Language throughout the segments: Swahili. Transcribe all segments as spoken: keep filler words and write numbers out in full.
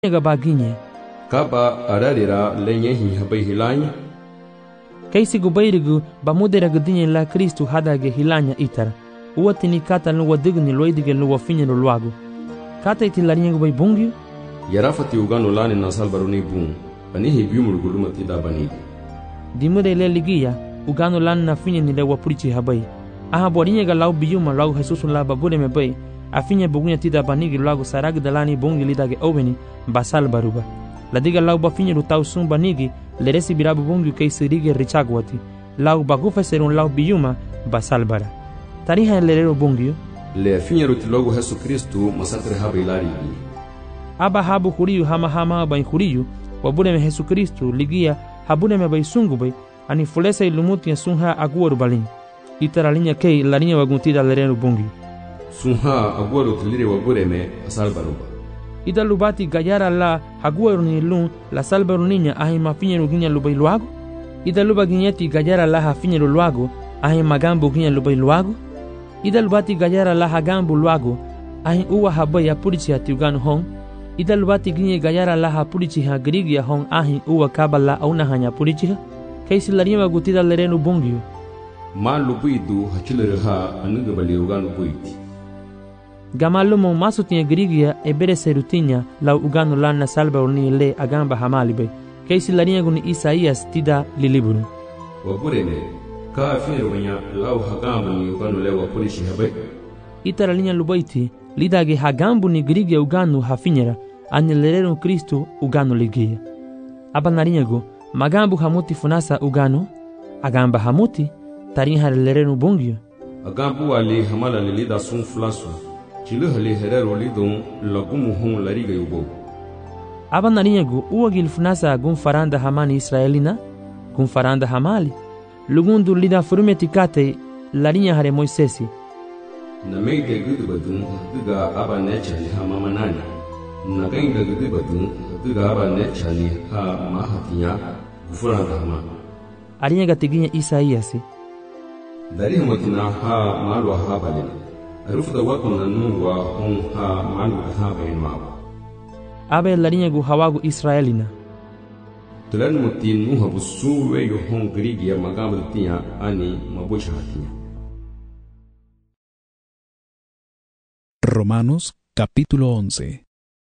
ga baginye kaba ararira lenye hi habai hilanya kaisi gubairigu bamudera gudinye la Kristu hadage hilanya itara uwatini kata luwa digni loidige luwa finye no luago kata iti larinye gubai bungi yarafati ugano lani nasal baruni bung ani hi biumul guluma tida bani dimure le ligia ugano lani na finye ni lewa purichi habai aha borinye ga lau biuma lau Jesusu la babure me bai afinye bugunya tida banigi luago sarag dalani bungi lidage oveni basal baruba ladiga lau bafinye lutau sum banigi le recibirabu bungi kaisi rige richagwati lau bagufa serun lau biuma basal bara tariha lerero bungi le afinye rutilogo Jesu Kristu masatre habai lari aba habu huriyu hama hama bai huriyu wabune me Jesu Kristu ligia habune me bai sungu bai ani fulesa ilumuti ya sunha aguaru balin itara linya kei larinya waguntida lerero bungi sunha aguaru tilire wabure me asal baruba ida lubati gayara la haguaru ni lun la salbaru ninya ahi mafinye ruginya lubai luago ida luba ginyeti gayara la hafinye luago ahi magambu ginya lubai luago ida lubati gayara la hagambu luago ahi uwa habai ya purichi hatiuganu hong ida lubati ginye gayara la hapurichi ha grigia hong ahi uwa kabala auna hanya purichi ha kaisi larinya gutida lerenu bongio ma lubuidu hachilere ha anuga bali uganu buiti gamalumo masutinha grigia e bere serutinya lau uganu lana salba uni le agamba hamalibe kaisi larinya guni Isaias tida lilibunu waburene ka afine wanya lau hagambu ni uganu le wapurichi habai itara linya lubaiti lidage hagambu ni grigia uganu hafinyera ani lerero Kristu uganu ligia abanarinyago magambu hamuti funasa uganu agamba hamuti tarinha lerero bungio agambu ali hamala lilida sun flasu chilu hali herero lidon lagumu hon lariga yubo abanarinyago uwagil funasa gun faranda hamani Israelina gun faranda hamali lugundu lida furumeti kate larinya hare Moisesi na mai da gudu badun duga aba necha li ha mama nani na gai da gudu badun duga aba necha li ha mahatinya gufura da ma arinya gatiginya Isaias dari matina ha malu ha balin arufu da wakon na nuwa hon ha malu ha bayin ma abe larinya gu hawagu Israelina tulan mutin nuha busuwe yo hon grigia magamu tinya ani mabusha hatinya. Romanos capítulo once.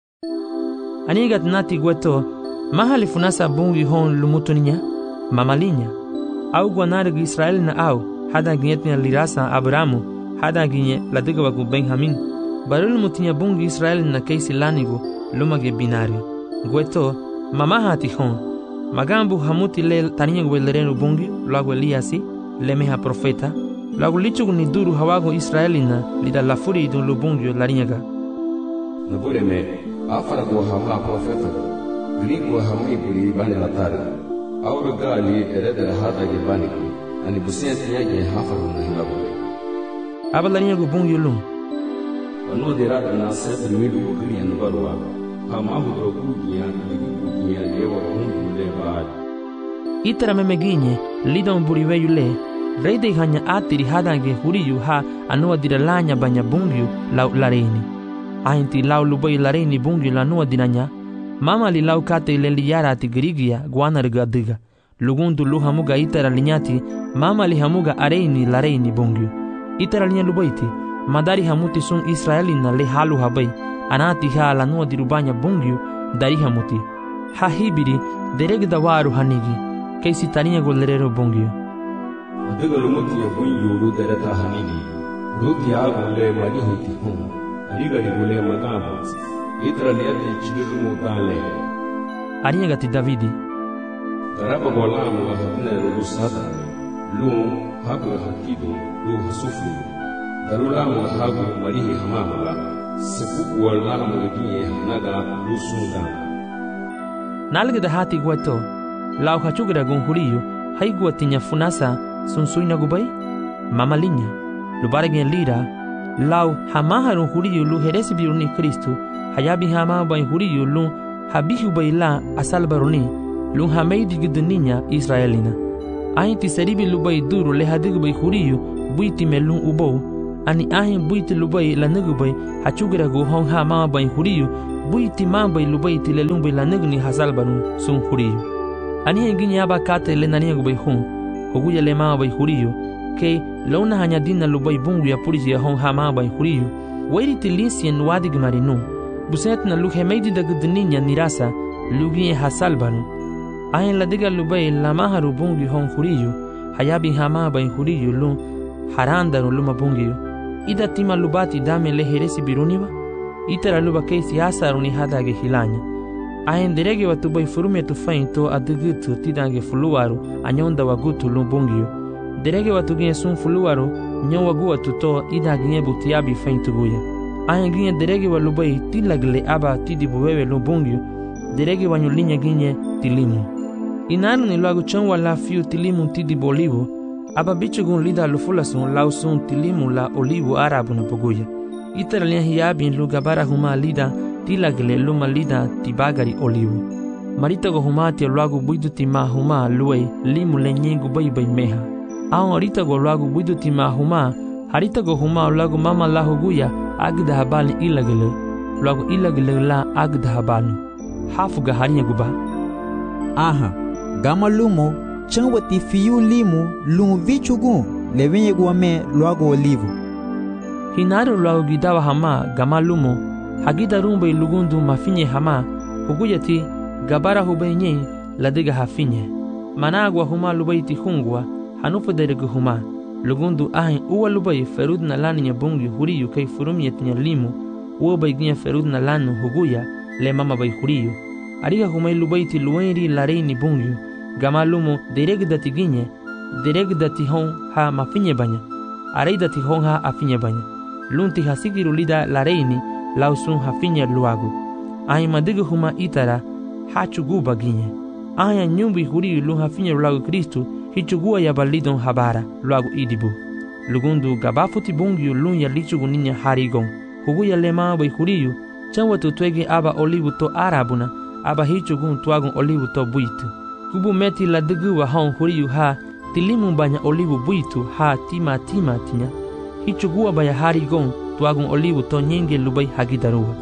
Anigat nati gweto mahali funasa bungi hon lumutuninya mamalinya au gwanargu Israel na au hada ginyetnya lirasa Abrahamu hada ginye ladiga wagu Benjamin barul mutinya bungi Israel na kaisi lanigu lumage binario gweto mamahati hon magambu hamuti le taninya gwelerenu bungi lagu Eliasi lemeha profeta lagu lichugu ni duru hawago Israelina lida lafuri idun lubungyo larinyaga nabure me afara go hama profeta grigo hami buri bane latari awru gali ereda hada ge bani ani busiya tiyage hafaru na hilabu aba larinyago bungyo lum anu derada na set midu gri an barwa hama hudro gugiya gugiya lewa hundu le baad itara memeginye lida umburi yule Reide hanya atiri hadange huriyu ha anua diralanya banya bungyu lau lareni. Ainti lau lubai lareni bungyu lanua dinanya. Mama li lau kate leliyara ati girigia guana rigadiga. Lugundu lu hamuga itara linyati mama li hamuga areini lareni bungyu. Itara linya lubaiti madari hamuti sun Israelina le halu habai. Anati ha lanua dirubanya bungyu dari hamuti. Ha hibiri deregda waru hanigi. Kaisi taninya golerero bungyu. Adiga lumuti ya bunyu lu dereta hanigi ruti agule mani hiti hum adiga digule magamu itra liyate chigiru mutale arinya gati Davidi daraba golamu wa habina lu sada lu hagu hakidu lu hasufu darulamu wa hagu marihi hamamala sepuku walamu giye hanaga lu sunda nalga da hati gwato lau hachugira gunhuriyu haigwa tinya funasa sunsuina gubai mamalinya lubaragin lira lau hamaharun huriyu lu heresi biruni Kristu hayabi hama bai huriyu lu habihu baila asal baruni lu hameidi giduninya Israelina ainti seribi lubai duru le hadigu bai huriyu buiti melun ubou ani ahin buiti lubai la nugubai hachugira gu hong hama bai huriyu bui ti mamba lubai ti le lumbai la negni hasalbanu sun huriyo. Ani nginye aba kate le nani gubai hun, huguya le ma bai huriyo, ke launa hanya dina lubai bungu ya puriji ya hon hama bai huriyo, wairi ti lisien wadig marinu, buset na luhe meidi da gudninya nirasa, lugi hasalbanu. Ayen la diga lubai la maharu bungu hon huriyo, hayabi hama bai huriyo lu harandaru luma bungu. Ida tima lubati dame le heresi biruniwa, itara luba keisi asaruni hadage hilanya. Ayen derege watu bai furume tu fainto adugutu tidange fuluwaru anyonda wagutu lumbungio. Derege watu ginye sun fuluwaru nyon wagu watu to ida ginye butiabi faintu guya. Ayen ginye derege wa lubai tilagle aba tidibu wewe lumbungio. Derege wanyu linya ginye tilimu. Inaru ni luagu chanwa la fiu tilimu tidibu olivu. Aba bichugun lida lufulasun lausun tilimu la olivu arabu na poguya. Itara linya hiyabin lugabara huma lida tilagle luma lida tibagari olivu. Maritago humati luagu buidu tima huma luei limu lenyengu bai bai meha. Aon aritago luagu buidu tima huma haritago huma luagu mama la huguya agda habali ilagle luagu ilagle la agda habalu. Hafuga harinya guba. Aha, gama lumo chanwati fiyu limu lumu vichugu levenye guame luagu olivu. Hinaru luagu gidawa hama gama lumo hagida rumba ilugundu mafinye hama huguyati gabara hubenye ladiga hafinye managwa huma lubaiti hungwa hanufa deregu huma lugundu ahin uwa lubai ferud na lani nya bungi huriyu kai furumiyet nya limu uwa baiginya ferud na lanu huguya le mama bai huriyu ariga humai lubaiti luenri lareini bungi gama lumo deregdati ginye deregdati hon ha mafinye banya areidati hon ha afinye banya lunti hasigiru lida lareini lausun hafinya luagu. Ahi madiga huma itara hachuguba ginye. Aya nyumbi huri lu hafinya luagu Kristu hichugua ya balidon habara luagu idibu. Lugundu gabafuti bungiu lun ya lichugu ninya harigon. Hugu ya lema bai huriyu chanwa tutwege aba olivu to arabuna aba hichugun tuagun olivu to buitu. Kubu meti la digu wa hon huriyu ha tilimu banya olivu buitu ha tima tima tinya. Hichugua baya harigon tuagun olivu to nyenge lubai hagidaruwa.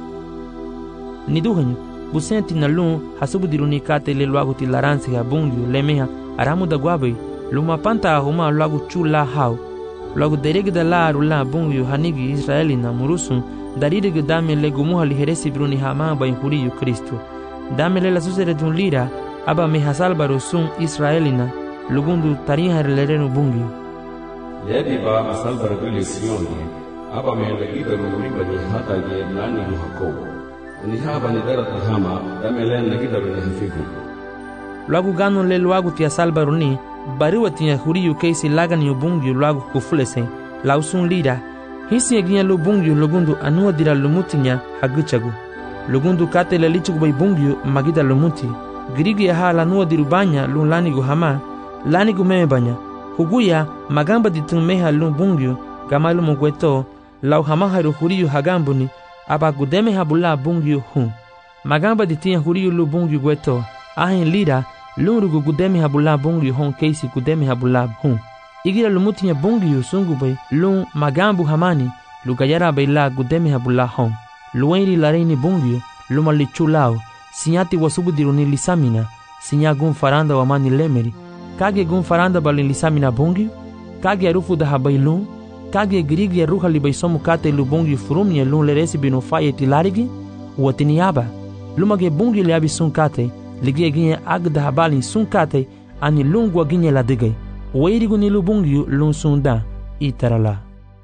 Niduhanyu, busenti na lun hasubudiruni kate le luagu ti laransi ha bungiu lemeha aramu da guabai luma panta ahuma luagu chula hau. Luagu deregda la arula bungiu hanigi Israeli na murusun darirege dame le gumuha liheresi bruni hama bain huriyu Kristu. Dame le la susere dun lira aba meha salbaru sun Israeli na lugundu tarinha lerenu bungiu. Lebi ba asalbar gule siyoni aba me lagida ruliba ni hata ge nani muhako ni haba ni darata hama damele lagida ni hafifu luagu gano le luagu tia salbaru ni bariwa tia huriyu keisi lagani ubungi luagu kufulese lausun lida hisi eginya lubungi lugundu anua dira lumutinya haguchagu lugundu kate le lichugu bai bungi magida lumuti girigi ya hala nua dirubanya lun lanigu hama lanigu meme banya huguya magamba ditumeha lumbungyu gamalu mugweto lau hamaharu huriyu hagambuni aba gudeme habula bungyu hun magamba ditia huriyu lubungyu gweto ahin lira lurugu gudeme habula bungyu hon keisi gudeme habula hun igira lumutinya bungyu sungu bai lun magambu hamani lugayara bai la gudeme habula hon luenri lareini bungyu luma lichulao sinyati wasubudiruni lisamina sinya gun faranda wamani lemeri kage gun faranda balin lisamina bungi kage arufu da habailun kage grigi ya ruha libaisomu kate lubungi furumi ya lun leresi binu faye tilarigi uwatini yaba lumage bungi liabi sun kate ligie ginye agda habalin sun kate ani lungwa ginye ladigay weirigu ni lubungi lun sunda itarala.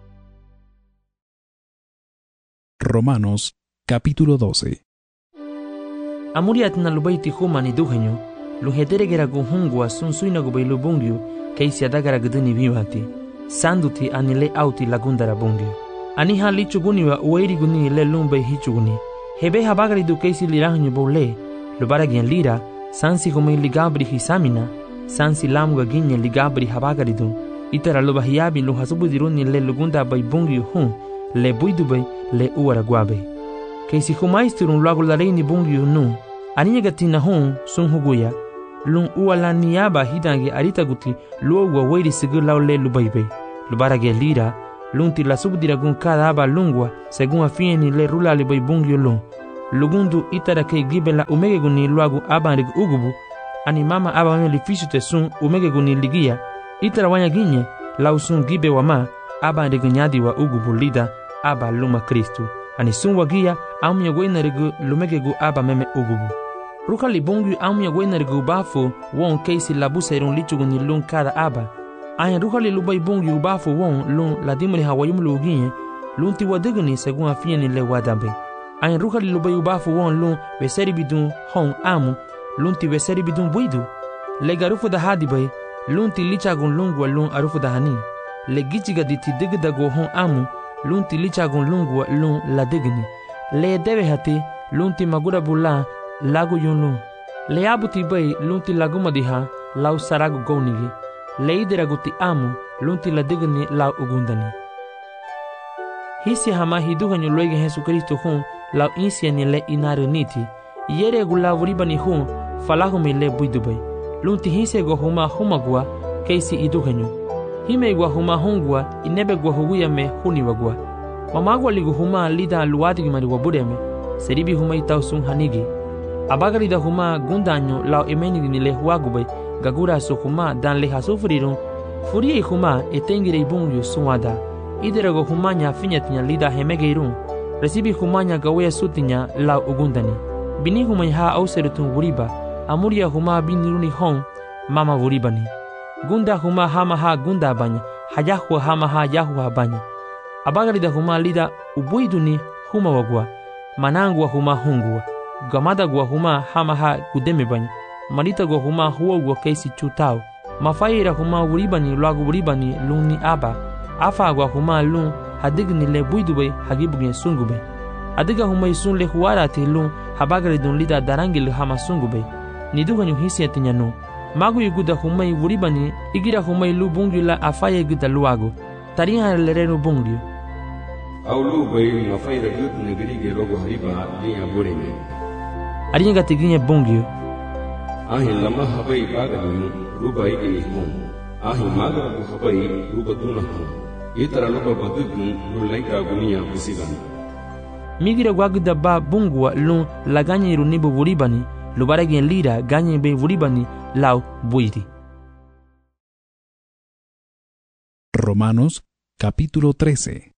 Romanos capítulo doce. Amuriat na lubaiti huma ni duhenyo luheteregera guhungwa sun suina gubai lubungyu keisi adagara guduni viwati sanduti anile auti lagundara bungyu ani ha lichuguni wa ueri guni le lumbai hichuguni hebe habagari du keisi lirahanyu bole lubaragian lira sansi humai ligabri hisamina sansi lamuga ginye ligabri habagari du itara lubahiyabi luhasubudiruni le lugunda bai bungyu hun le buidubai le uara guabe keisi humaisturun luagu lareini bungyu nu aninyagatina hun sun huguya lun uala niyaba hidange arita guti luogwa weiri sigur lau le lubaibe lubarage lira lunti la subdira gun kada aba lungwa según afieni le rula le bai bungyo lun lugundu itara ke gibe la umege guni luagu aban rig ugubu ani mama aba me lifisu te sun umege guni ligia itara wanya ginye la usun gibe wama aban rig nyadi wa ugubu lida aba luma Kristu ani sun wagia amya goina rig lumege gu aba meme ugubu ruka li bongu amya goina rig bafo won keisi labuse iron lichuguni lun kada aba ayan ruka li lubai bongu bafo won lun ladimri hawayum luginye lun ti wadigni segun afieni le wadabe ayan ruka li lubai bafo won lun beseri bidun hon amu lun ti beseri bidun buidu le garufu da hadibai lun ti lichagun lungwa lun arufu da hani le gichiga diti digda go hon amu lun ti lichagun lungwa lun la digni le debe hati lun ti magura bula lagu yun lun le abuti bai lun ti laguma diha lau saragu gownigi le ideraguti amu lun ti la digni lau ugundani hisi hama hiduhanyu loige Jesu Kristo hun lau insiani le inaru niti yere gula vuribani hun falahumi le buidubai lun ti hise go huma humagua keisi iduhanyu hime gua huma hungua inebe gua huguya me huni wagua mamagua ligu huma lida luadigi mari wabureme seribi huma itau sun hanigi abagarida huma gundanyo lau emenigi ni le huagubai gagura so huma dan le hasufrirun furie huma etengire ibungyu suwada iderago huma nya finyatinya lida hemegeirun resibi huma nya gawe sutinya lau ugundani bini huma ha auserutun wuriba amuria huma biniruni hon mama wuribani gunda huma hama ha gunda banya hayahu hama ha yahu banya abagarida huma lida ubuiduni huma wagwa manangwa huma hungwa gamada gwa huma hama ha gudeme banya marita gwa huma huwa gwa keisi chutao mafaira huma wuribani lwagu wuribani luni aba afa gwa huma lun hadigni le buidube hagibugen sungube adiga huma isun le huarati lun habagaridun lida darangil hama sungube niduganyu hisiatinyano magu yuguda humai wuribani igira humai lu bungyu la afaya guda luago tariha lerenu bungyu au lu bai mafaira gut negirige logo hariba liya bureme arinya gatiginya bungyu ahi lama habai bagadu rubai ini hum ahi magara bu habai rubaduna hum itara luba badugun lu laika gunia busigani migira gwaguda ba bungwa lu laganya irunibu wuribani lubaragin lira ganye be wuribani lau buiri. Romanos capítulo trece.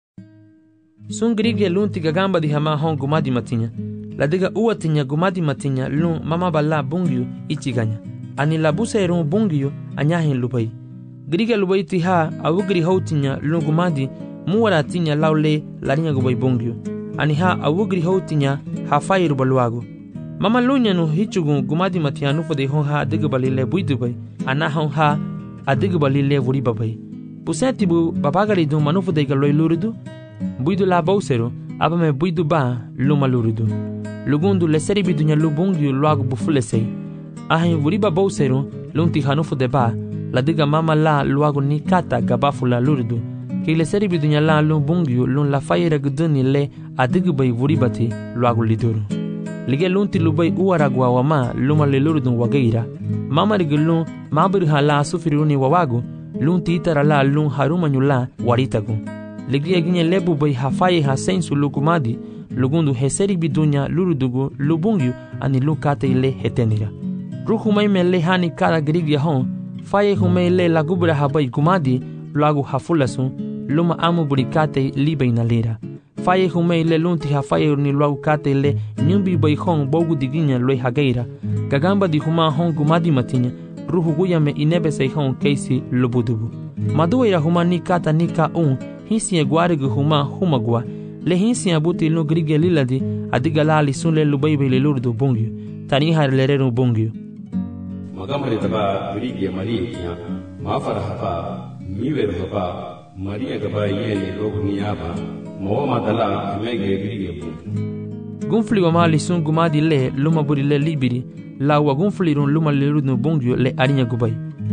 Sun grige lun tiga gamba di hama hon gumadi matinya. La diga uatinya gumadi matinya lun mama balla bungyu ichiganya. Ani la busa erun bungyu anyahin lubai. Grige lubai tiha awugri hautinya lun gumadi muwara tinya laule larinya gubai bungyu. Ani ha awugri hautinya hafai rubaluago. Mama lunya no hichugun gumadi matianu fode hon ha digabali le buidubai ana hon ha adigabali le wuribabai pusetibu babagari du manufu de galoi lurudu buidu la bausero abame buidu ba luma lurudu lugundu le seribi dunya lubungi luagu bufulesei ahin wuriba bausero lunti hanufu de ba la diga mama la luagu nikata gabafula lurudu ke le seribi dunya la lubungi lun la fayera guduni le adigabai wuribati luagu liduru lige lunti lubai uaragwa wama luma le lurudun wageira mama rigulun mabir hala sufiruni wawagu lunti itara la lun harumanyu la waritagu lige ginye lebu bai hafaye ha sensu lukumadi lugundu heseri bidunya lurudugu lubungyu ani lukate ile hetenira ruhu maime le hani kara grigya hon faye hume le lagubra habai gumadi lagu hafulasun luma amu burikate libe inalera faye hume le lunti hafaye ni lagu kate le nyumbi bai hon bogu diginya loi hageira gagamba di huma hon gumadi matinya ruhu guyame inebe sei hon keisi lubudubu maduwa ira huma ni kata nika un hisi egwarigu huma humagwa le hisi abuti lu grige liladi adigalali sunle lubaibe le lurdu bungyu tani har lerenu bungyu magamare taba grige mariya mafara haba miwer haba mariya gaba yene logu niyaba mawama dala mege grige bungyu gunfli wa mali sun gumadi le luma buri le libiri la wa gunfli run luma le lurdu bungyu le arinya gubai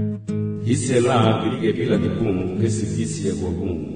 hisi la grige bila di bung kesi hisi egwa bung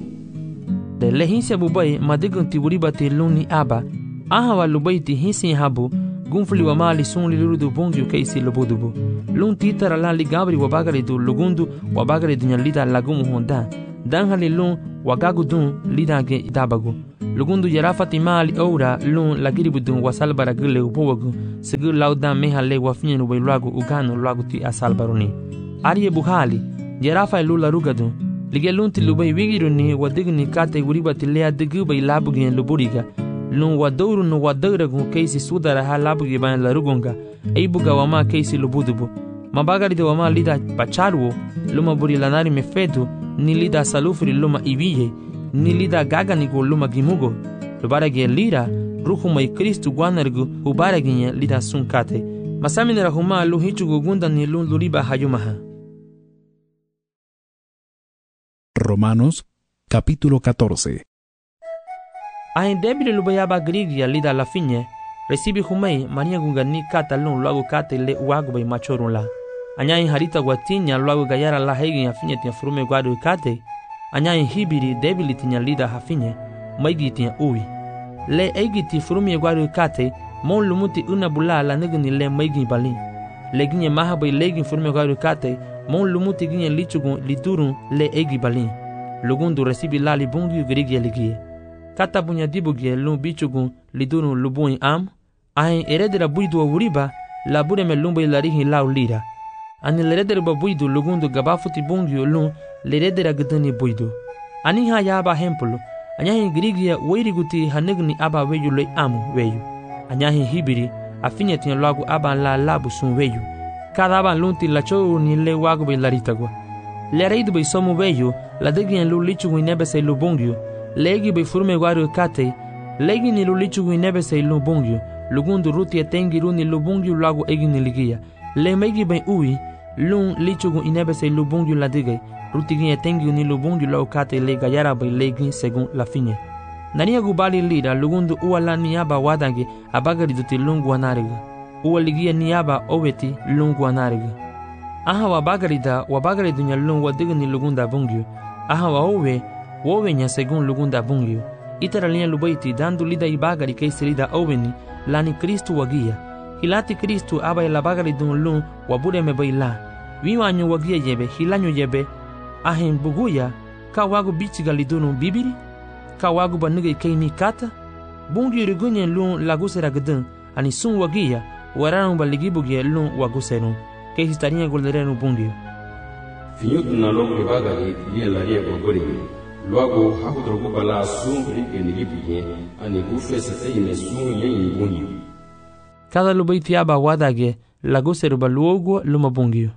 de le hinsi abubai madigun tiburibati luni aba aha wa lubaiti hinsi habu gunfli wa mali sun liludu bungyu keisi lubudubu lun titara la ligabri wa bagari du lugundu wa bagari dunya lida lagumu honda dan hali lun wa gagudun lida ge dabagu lugundu yara fatima ali ora lun lagiri budun wasal baragule upowagu segu lauda mehale wafinyen ube luagu ugano luagu ti asal baroni ariye buhali yara fa lula rugadu lige lunti lubai wigiruni wadigni kate uribati lea digu bai labugin luburiga lun wadouru no wadaragu keisi sudara ha labugi ban larugunga eibuga wama keisi lubudubu mabagari de wama lida pacharuo luma buri lanari mefedu ni lida salufri luma ibiye ni lida gaganigo luma gimugo lubarage lira ruhuma kristu gwanargu ubaraginya lida sunkate masamina rahuma lu hichugo gunda ni lun luriba hayumaha. Romanos capítulo catorce. Ahin debile lubayaba grigia lida la finye recibi humei maria gungani kata lun luago kate le uago bay machorun la anyain harita guatinya luago gayara la hegi ya finye tia furume guadu kate anyain hibiri debili tinya lida hafinye maigi tia ui le egi ti furume guadu kate mon lumuti una bula la negni le maigi balin le ginye maha bay legin furume guadu kate mon lumuti ginye lichugun lidurun le egi balin lugundu recibi la libungi grigia ligie kata bunya dibugie lun bichugun lidurun lubuin am ahin eredera buidu awuriba la bureme lumba ilarihi lau lira ani leredera buidu lugundu gabafuti bungio lun leredera gdani buidu ani ha yaba hempulu anyahin grigia weiriguti hanigni aba weyu le amu weyu anyahin hibiri afinyetin lagu aba la labu sun weyu kada aba lunti la chou ni le wagu be laritagwa le reidu be somu weyu la degien lu lichu inebe se lubungio legi be furme guaru kate legi ni lu lichu inebe se lubungio lugundu ruti etengi runi lubungio lagu egi ni ligia le megi be ui lun lichu inebe se lubungio la dige ruti gin etengi ni lubungio lagu kate le gayara be legi segun la finye nania gubali lira lugundu uala ni aba wadangi abagari duti lungu anariga uwa ligia ni aba oweti lungu anariga aha wabagarida wabagari dunya lun wadiga ni lugunda bungio aha wa owe wowe nya segun lugunda bungio itara linya lubaiti dandu lida ibagari keisi lida oweni lani kristu wagia hilati kristu aba ila bagari dun lun wabure mebaila wiwanyu wagia yebe hilanyu yebe ahin buguya ka wagu bichiga lidunu bibiri ka wagu banuga ikeini kata bungio rigunye lun lagusera gdun ani sun wagia waranu baligibugie lun waguserun keisi tarinha golderenu bungio finyutu na logo ibagari liye laria gogori luago hakudrogo bala sungri genigibiye ani gufesa teime sun yen bungio kada lubaiti aba wadage laguseru baluogo luma bungio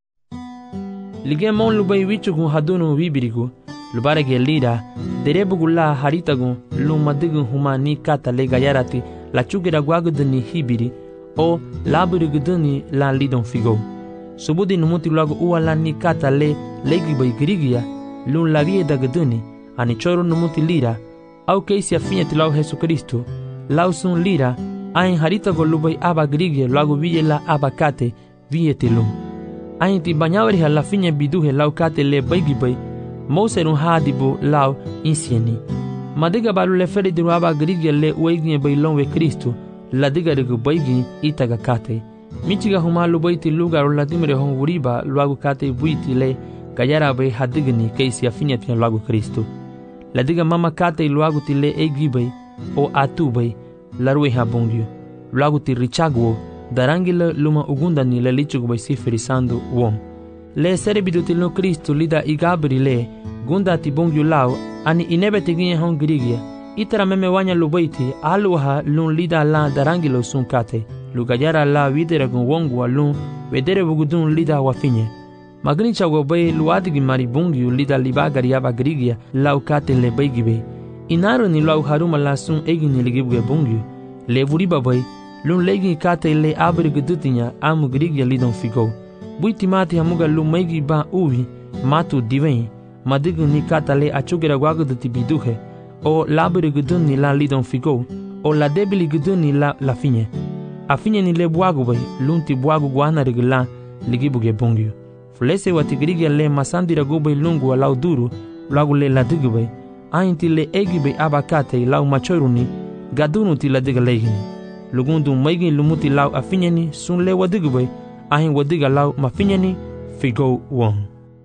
lige mon lubai wichugu hadunu wibirigu lubarege lira derebugu la haritagu luma digu humani kata le gayarati la chugera guagudani hibiri o laburigudani la lidon figo subudi numuti lagu uala ni kata le legi bay grigia lun lagie dagudani ani choro numuti lira au keisi afinyati lau Jesu Kristo lau sun lira ain harita go lubai aba grigia lagu viye la aba kate viye lum ain ti banyawari la finya biduhe lau kate le baygi bay mouserun hadibu lau insieni madiga balu le feri diru aba grigia le ueginye bay lonwe Kristo la diga regu baigi itaga kate michiga humalu baiti lugar la dimre hon wuriba luagu kate buiti le gayara bay hadigni keisi afinyati luagu Kristo la diga mama kate luagu ti le egibay o atu bay la ruwe habungio luagu ti richagwo darangila luma ugunda ni le lichugo bay siferisando wom le serebidu ti no Kristo lida igabri le gunda ti bungio lao ani inebe tiginye hon grigia itara meme wanya lubaiti aluha lun lida la darangilo sun kate lugayara la videre gun wongu alun vedere bugudun lida wafinye magni chago bay luadigi mari bungiu lida libagari aba grigia la ukate le baygibe inaro ni lau haruma la sun egini ligibuge bungiu le vuriba bay lun legi kate le abri gudutinya amu grigia lidon figo buiti mati hamuga lu maigi ba uwi matu diven madigu ni kata le achugera guaguduti biduhe o laburi guduni la lidon figo o la debili guduni la la finye a finye ni le buagu bay lunti buagu guana regla ligibuge bungio flese watigrigia le masandira gubay lungu lau duru lagu le la digubay ainti le egibay abakate lau machoruni gadunu ti la diga legini lugundu maigi lumuti lau a finye ni sun le wadigubay ahin wadiga lau ma finye ni figo won.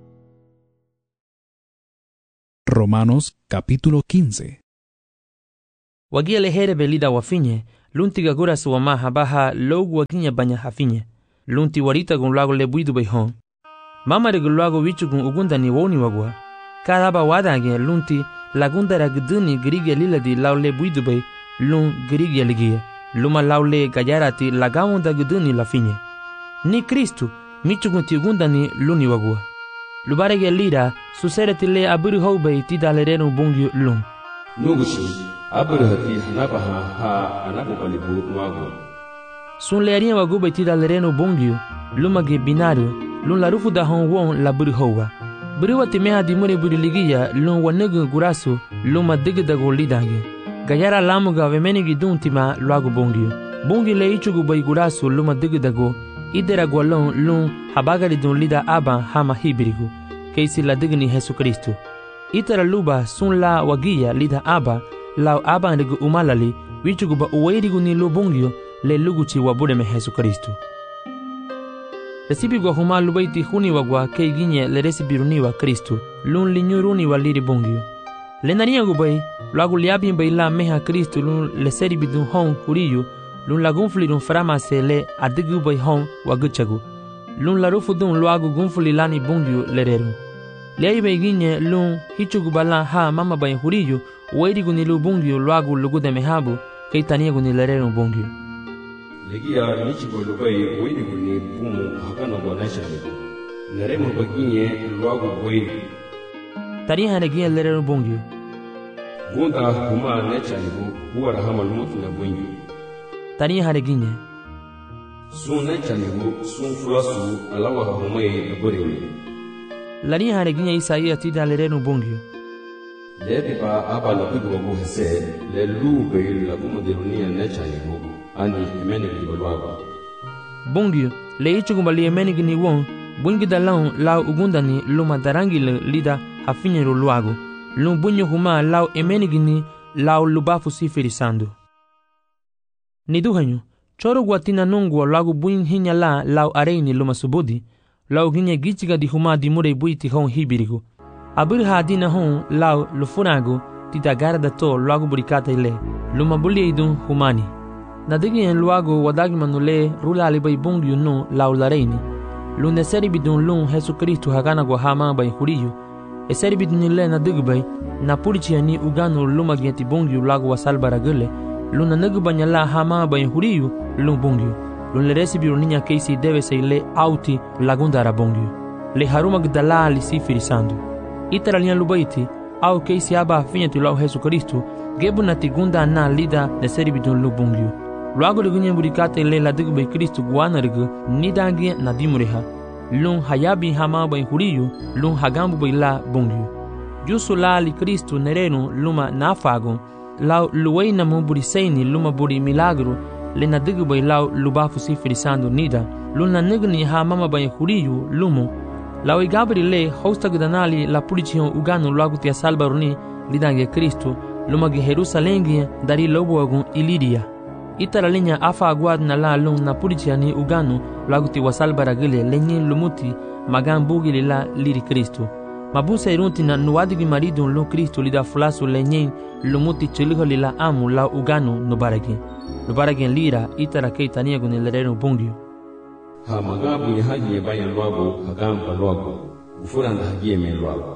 Romanos capítulo quince. Wagia leherebe lida wafinye, lunti gagura suwa maha baha logu wakinya banya hafinye. Lunti warita gun lago le buidu bay hon. Mama de lago wichu gun ugunda ni woni wagwa. Kadaba wadange lunti lagunda ragduni grige lila di lau le buidu bay lun grige ligia. Luma lau le gayarati lagawunda gduni la finye. Ni Kristu michu gun ti ugunda ni luni wagwa. Lubarege lira susereti le aburi houbay ti dalerenu bungyu lun. Nugushi aburi hati hanabaha ha anabukalibu wago. Sun learia wagu bay ti dalerenu bungyu luma ge binario lun la rufu da hon won la buri houwa. Buri wati meha di mure buri ligia lun wanegu gurasu luma digidago lidange. Gayara lamuga vemenigi duntima luagu bungyu. Bungyu le ichugu bay gurasu luma digidago idera gwalon lun habagari dun lida aban hama hibirigu. Keisi la digni Jesu Kristu. Itara luba sun la wagia lida aba lau aban rigu umalali wichugu ba uweirigu ni lu bungyu le luguchi wabure me Jesu Kristu. Resibi gwa huma lubaiti huni wagwa kei ginye le resibiruni wa Kristu lun linyuruni wa liri bungyu. Le nania gubai luagu liabin bai la meha Kristu lun le seribi dun hon huriyu lun la gunfuli dun framase le adigu bai hon waguchagu. Lun la rufu dun luagu gunfuli lani bungyu lereru. Lei bai ginye lun hichugu bala ha mama bai huriyu uweirigu ni lu bungyu luagu lugude mehabu kei taniegu ni lereru bungyu. Legia nichigo lubai uweirigu ni pumu hakana gwanashanigu. Neremu baginye luagu uweirigu. Tariha negia lereru bungyu. Gunda huma nechanigu huwa rahama lumutu na bungyu. Tariha neginye. Sun nechanigu sun fulasu alawa humai aburimi. Lani hareginya Isaia ti dalerenu bungyu. Lebe ba aba la bigu wagu hese le lu bei la kuma derunia nechanigu ani imeni libalwaga. Bungyu le ichugu bali imeni gini won bungi dalang lau ugundani luma darangi le lida hafinyeru luagu. Lum bunyu huma lau imeni gini lau lubafu sifirisandu. Niduhanyu choro guatina nungu lagu buin hinya la lau areini luma subudi lau hinya gichiga di huma di mure buiti hon hibirigu abur hadina hon lau lufunagu ti dagara da to lagu burikata ile luma buli idun humani nadigi en luagu wadagi manule rula alibai bungyu no lau lareini lunde seri bidun lun Jesu Kristu hagana gwa hama bai huriyu e seri bidun ile nadigi bai na purichi ani uganu luma gieti bungyu lagu wasalbara gule luna nagu banyala hama bai huriyu lun bungyu lun le resibiru ninya keisi deve se le auti lagundara bungyu le haruma gdala li sifirisandu itara linya lubaiti au keisi aba finyatu lau Jesu Kristu gebu na tigunda na lida le seribidun lu bungyu luago ligunya burikate le ladigu bai Kristu guana rigu nidangi na dimureha lun hayabi hama bai huriyu lun hagambu bai la bungyu jusu la li Kristu nerenu luma nafago lau luwei na muburi seini luma buri milagru le na digu bai lau lubafu sifirisando nida luna nigni ha mama bai huriyu lumu lau igabri le hosta gudanali la pulicion uganu lagu tia salbaruni lidange Kristu luma ge Jerusalengi dari lobo agun ilidia itara linya afa aguad na la lun na puliciani uganu lagu ti wasalbara gile lenye lumuti magan bugili la liri Kristu mabusa irunti na nuadigi maridun lu Kristu lida fulasu lenye lumuti chiliho lila amu la uganu nubaragi nubaragi lira itara kei tania guni lerenu bungyu ha magabu ni haji bayan luago hagamba luago ufuranda haji me luago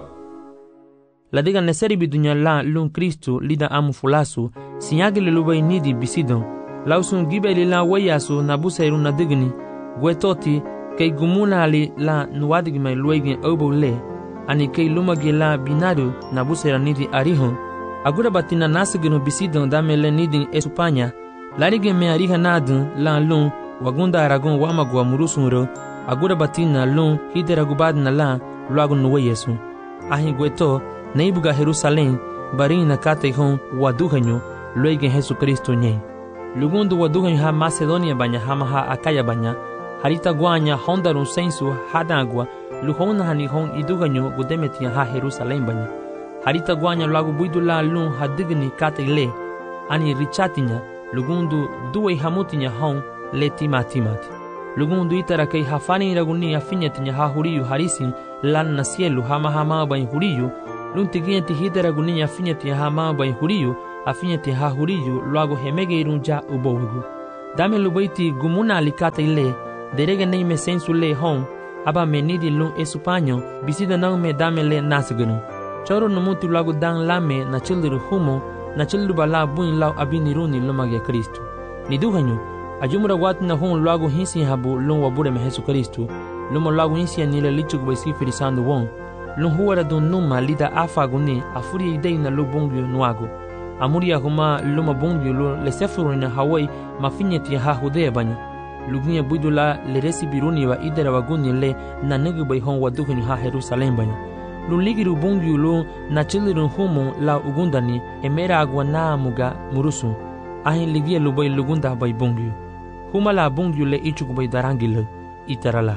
ladiga neseri bidunya la lun Kristu lida amu fulasu sinyagi lubai nidi bisidon lausun gibe lila wayasu nabusa iruna digni gwetoti kei gumuna ali la nuadigi mai luegi obo le ani kei lumagi la binadu nabusa iranidi arihon agura batina nasigino bisidon damele nidi esupanya larige me ariha nadun la lun wagunda aragon wamagwa murusunro agura batina lun hideragubad na la luagun nuwe yesu ahi gweto neibuga Jerusalem barina kate hon waduhanyo luege Jesu Kristo nye lugundu waduhanyo ha Macedonia banya hama ha Akaya banya harita guanya hondarun sensu hadagwa luhona hani hon iduganyo gudemetia ha Jerusalem banya harita guanya lagu buidula lun hadigni kate le ani richatinya lugundu duwe hamutinya hon le timatimati lugundu itara kei hafani iraguni afinyatinya ha huriyu harisi lan nasielu hama hama bai huriyu luntigienti hideraguni afinyatinya hama bai huriyu afinyete ha huriyu luago hemegeirun ja ubowigu. Dame lubaiti gumuna alikata ile, derege nei me sensu le hon, aba menidi lun esupanyo, bisida nang me dame le nasagunu. Choro numutu luago dang lame na childiru humo, na childu bala buin lau abiniruni lumage Kristu. Niduhanyu, ajumura watu na hon luago hinsi habu lun wabure me Jesu Kristu, lumo luago hinsi anile lichuk baisi firisandu won, lun huwara dun numa lida afaguni afuri idei na lu bungyu nuago. Amuria huma luma bungyu lu lesefuru na Hawaii mafinyeti ha hudea banya. Lugunya budula le resibiruni wa idera waguni le na negu bai hon waduhunyu ha Jerusalem banya. Lu ligiru bungyu lu na chiliru humu la ugundani emera agwa na muga murusu. Ahin ligia lu bai lugunda bai bungyu. Huma la bungyu le ichuk bai darangile itarala.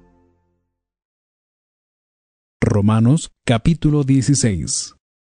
Romanos capítulo dieciséis.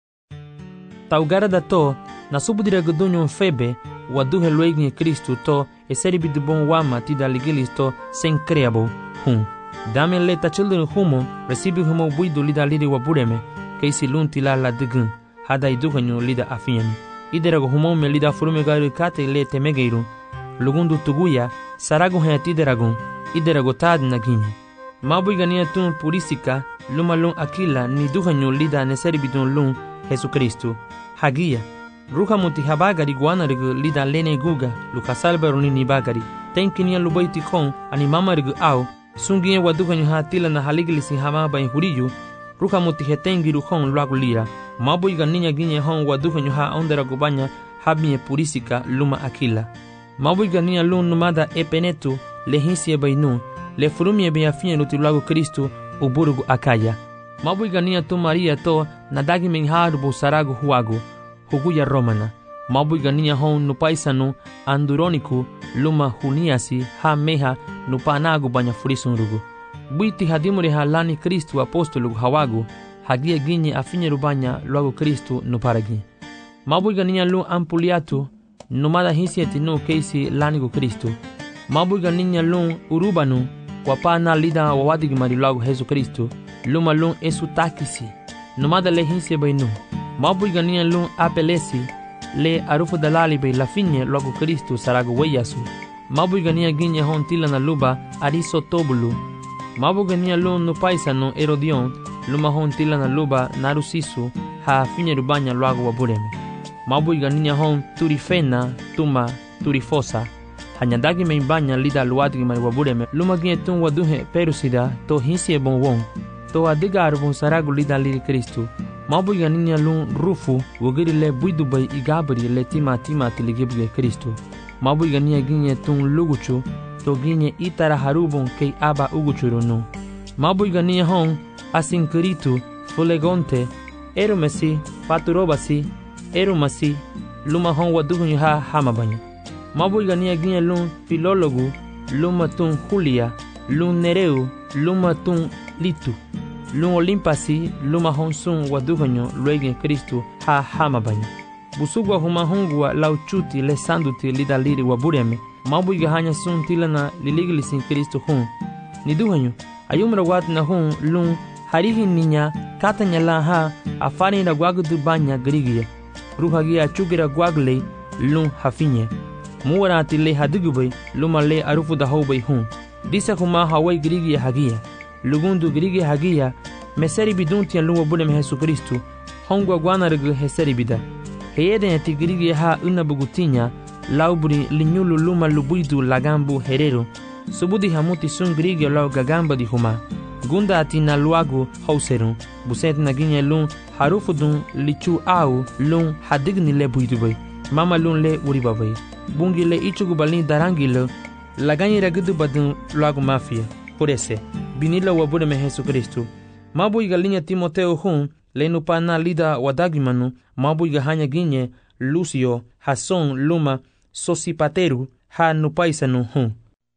Taugara da to, na subudira gudunyo febe, waduhe luegni Kristu to, e seribi de bon wama ti da ligilis to, sen creabo, hum. Dame le ta children humo, recibi humo buidu lida lidi wabureme, keisi lunti la la digun, hada iduhanyo lida afiani. Iderago humo me lida furume gari kate le temegeiru, lugundu tuguya, sarago hayati deragon, iderago tad naginye. Mabui gania tun purisika, luma lun akila ni duhanyo lida ne seribi dun lun, Jesu Kristu. Hagia, ruha muti habagari guanarigu lida lene guga, lukasalberuni ni bagari. Tenkinia lubaiti kon, animamarigu au, sungie wadukanyu hatila na haligilisi hamaba in huriyu, ruha muti hetengiru kon luagu lira. Mabuiga ninya ginye hon wadukanyu ha ondera gubanya, habie purisika luma akila. Mabuiga ninya lun numada epenetu, le hinsie bainu, le furumie beafine luti luagu Kristu, uburugu akaya. Mabuiga ninya tu Maria to, nadagi mengharubu saragu huagu, huguya romana. Mabuiga ninya hon nupaisanu, anduroniku, luma huniasi, ha meha, nupanagu banya furisunrugu. Buiti hadimuri ha lani Kristu apostolugu hawagu, hagia ginye afinye rubanya luagu Kristu nuparagi. Mabuiga ninya lu ampuliatu, numada hinsieti nu keisi lanigu Kristu. Mabuiga ninya lu urubanu, wapana lida wawadigimari luagu Jesu Kristu, luma lun esu takisi, numada le hinsie bainu. Mabuiga ninya lun apelesi, le arufu dalali bei lafinye luagu Kristu saragu weyasu. Mabuiga ninya ginye hon tila na luba ariso tobulu. Mabuiga ninya lun nupaisanu erodion, luma hon tila na luba narusisu, ha finye rubanya luagu wabureme. Mabuiga ninya hon turifena, tuma, turifosa, hanyadagi meimbanya lida luadigi mari wabureme, luma ginye tun waduhe perusida to hinsie bon won. To adiga arbon saragu lida liri Kristu. Mabuiga ninya lun rufu, wogiri le buidu bai igabri le tima tima tiligibge Kristu. Mabuiga ninya ginye tun luguchu, to ginye itara harubon kei aba uguchurunu. Mabuiga ninya hon, asinkiritu, fulegonte, erumesi, paturobasi, erumasi, luma hon wadugunyu ha hamabanya. Mabuiga ninya ginye lun filologu, luma tun Julia, lun nereu, luma tun litu. Lun olimpasi, luma honsun waduganyo luegen Kristu ha hamabanya. Busugwa huma hongwa lauchuti le sanduti lida liri wabureme, mabuiga hanya sun tilana liligilisin Kristu hun. Niduganyo, ayumra wat na hun lun harihi ninya katanya la ha afani na gwagudu banya grigia. Ruhagia chugira gwagle lun hafinye. Muwarati le hadugubay luma le arufu da hobay hun. Disa huma hawai grigia hagia. Lugundu grigi hagia, meseri biduntia luwa bude me Jesu Kristu, hongwa guanargu heseri bida. Heyeden eti grigi ha unabugutinya, lauburi linyulu luma lubuidu lagambu herero, subudi hamuti sun grigi lau gagamba di huma. Gunda ati na luagu hauserun, busent na ginye lun harufudun lichu au lun hadigni le buidubay, mama lun le uribabay. Bungi le ichugu balin darangi le, laganyi ragudu badun luagu mafia, por ese. Binila wabude me Jesu Kristu. Mabuiga linya Timoteo hun, lenupana lida wadagimanu, mabuiga hanya ginye, Lucio, Hason, Luma, Sosipateru, ha nupaisanu hun.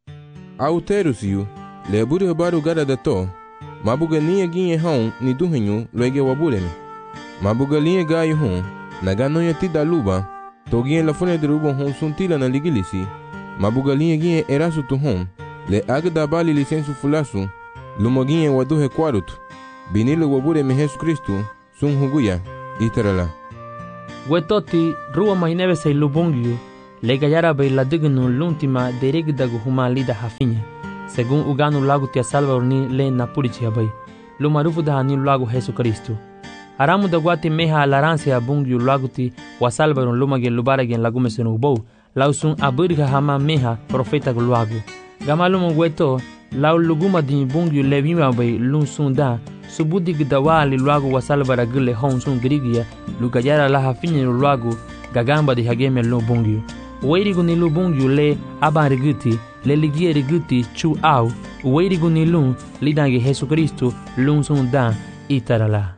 Auterusiu, le bude baru gada da to, mabuga linya ginye hun ni duhenyu luege wabude me. Mabuga linya gayu hun, nagano ya tida luba, to ginye la fune de rubo hun suntila na ligilisi, mabuga linya ginye erasu tu hun, le agda bali lisensu fulasu, lumoginye waduhe kwarutu, binile wabure me Jesu Kristu, sun huguya, itarala. Wetoti rua mahinebe sei lubungyu, lega yara bay la dignu l'ultima derigdagu huma lida hafinye. Según uganu lagu tia Salvador ni le napurichi habay. Lumarufu da ni lagu Jesu Kristo. Aramu da guati meha alaransia bungyu lagu ti wa Salvador lumage lubaragen lagume senubou. Lausun abirga hama meha profeta guluagu. Gamalumu weto lau luguma di bungyu levima bay lun sunda. Subudi gdawali luagu wa Salvador gule hon sun grigia lugayara la hafinye luagu gagamba di hageme lu bungyu. Uweirigu ni lu bungyu le aban riguti le ligie riguti chu au. Uweirigu ni lun lidange Jesu Kristo lun sunda itarala.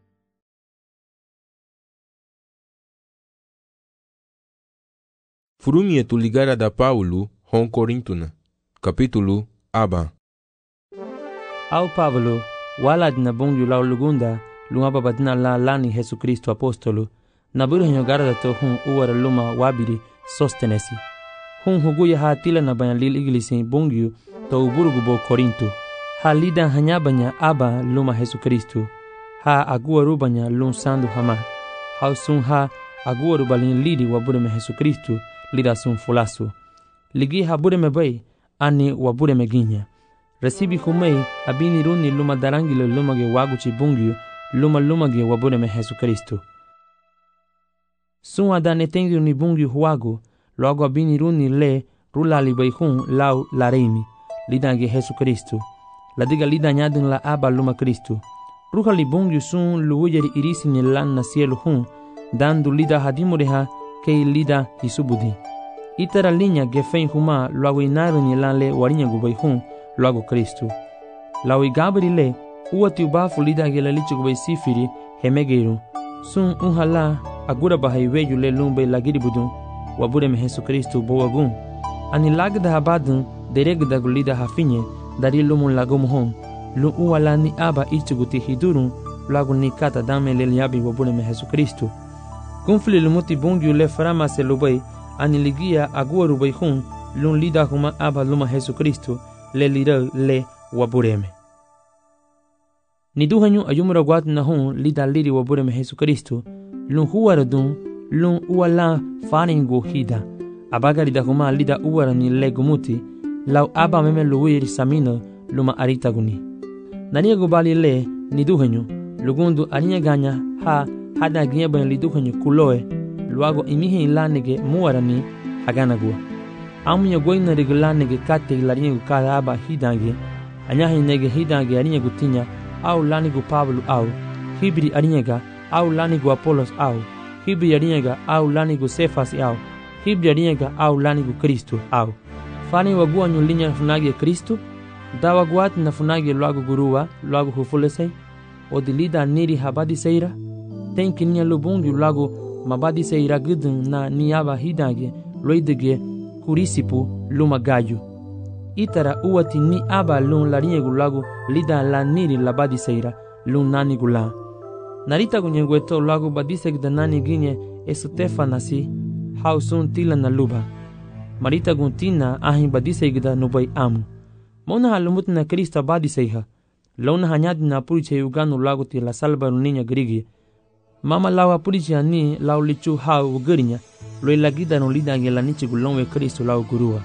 Furumie tu ligara da Paulo hon Corintuna. Capítulo Aba. Au Pablo wala dina bungyu lau lugunda lungaba badina la lani Jesu Kristo apostolo. Naburu henyo garada to hun uwara luma wabiri sostenesi. Hun huguya ha tila na banya lil iglisi bungyu to uburugu bo Korinto. Ha lidan hanya banya aba luma Jesu Kristo. Ha aguaru banya lun sandu hama. Ha sun ha aguaru balin lidi wabure me Jesu Kristo lida sun fulasu. Ligi ha bure me bay ani wabure me ginya. Resibi humei abini runi luma darangile luma ge waguchi bungyu luma luma ge wabure me Jesu Kristo. Sun adane tengi ni bungyu huagu loago abini runi le rula li bayhun lau lareimi lidange Jesu Kristo. La diga lida nyadun la aba luma Kristo. Ruha li bungyu sun luujeri irisi ni lan na cielo hun dandu lida hadimureha kei lida hisubudi. Itara linya gefen huma loago inaru ni lan le warinya gubay hun loago Kristo. Lau igabri le uati ubafu lida gela lichi gubay sifiri hemegeru. Sun unhala agura bahai weju le lumbe lagiri budun wabure me Jesu Kristo bowagun. Ani lagda habadun deregda gulida hafinye dari lumun lagum hon. Lu uwala ni aba ichuguti hidurun lagu ni kata dame le liabi wabure me Jesu Kristo. Kunfli lumuti bungyu le farama se lubay ani ligia agua rubay hun lun lida huma aba luma Jesu Kristo le lida le wabureme. Ni duhanyu ayumura guat na hun lida liri wabureme Jesu Kristo lun huwara dun lun uwala faringo hida. Abagari da huma lida uwara ni le gumuti lau aba meme luwiri samino luma arita guni. Nania gubali le ni duhanyu lugundu arinya ganya ha hada gieba li duhanyu kuloe luago imihe ilanege muarani haganagua. Amunya goina regulanege kate ilarinye gukada aba hidange anyahe nege hidange arinya gutinya au lanigu Pablo au hibri arinyega au lanigu Apolos au hibri arinyega au lanigu Sefas au hibri arinyega au lanigu Kristo au fani wagua nyulinya funage Kristo dawa guat na funage luago gurua luago hufulesei odilida niri habadi seira tenki nia lubungi luago mabadi seira gudun na niaba hidage loidege kurisipu luma gayu. Itara uati ni aba lun larinye gulago lida la niri labadi seira lun nani gula. Narita gunye gweto lago badisek da nani ginye esotefa nasi hausun tila na luba. Marita guntina ahin badisek da nubay amu. Mona halumut na Krista badiseiha. Launa hanyadi na puriche uganu lago ti la salva runinya grigi. Mama lawa puriche ani lau lichu hau ugarinya. Loi lagida no lida ngela nichi gulonwe Kristo lau gurua.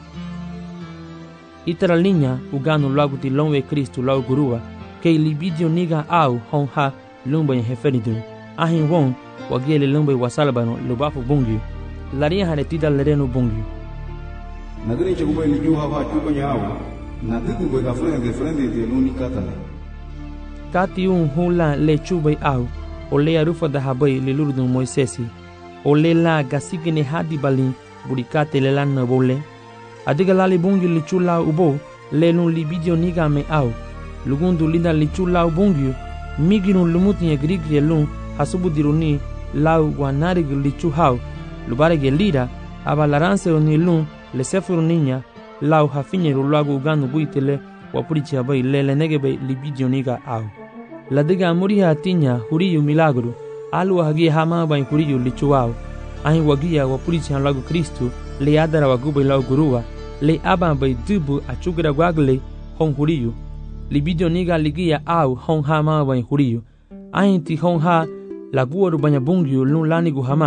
Itara linya uganu lagu ti lonwe Kristo lau gurua. Kei libidio niga au hon ha lumba yin heferidun. Ahin won wagiele lumba wasalabano lubafu bungi. Laria haretida lereno bungi. Nadini chakubwa liju hawa chupa nyao. Nadini kwa gafrende frende de luni katane. Kati un hula le chubay au. O le arufa da habay le lurdun Moisesi. O le la gasigene hadi balin burikate le lan na bole. Adiga lali bungi li chula ubo le lun libidio niga me au. Lugundu linda li chula ubungi miginu lumuti ye grigi lun hasubu diruni lau guanarig li chuhau. Lubarege lira abalaranse oni lun le sefuru niña lau hafinye rulagu uganu buitele wapurichi abai le le negebe libidio niga au. La diga amuriha tinya huriyu milagru. Alu hagi hama bain huriyu li chuau. Ahin wagia wapurichi lagu Kristo le adara wagubai lau gurua. Le aba bai dubu achugra guagle hon huriyu. Libidio niga ligia au hon hama bain huriyu. Ahin ti hon ha la guaru banya bungiu lun lanigu hama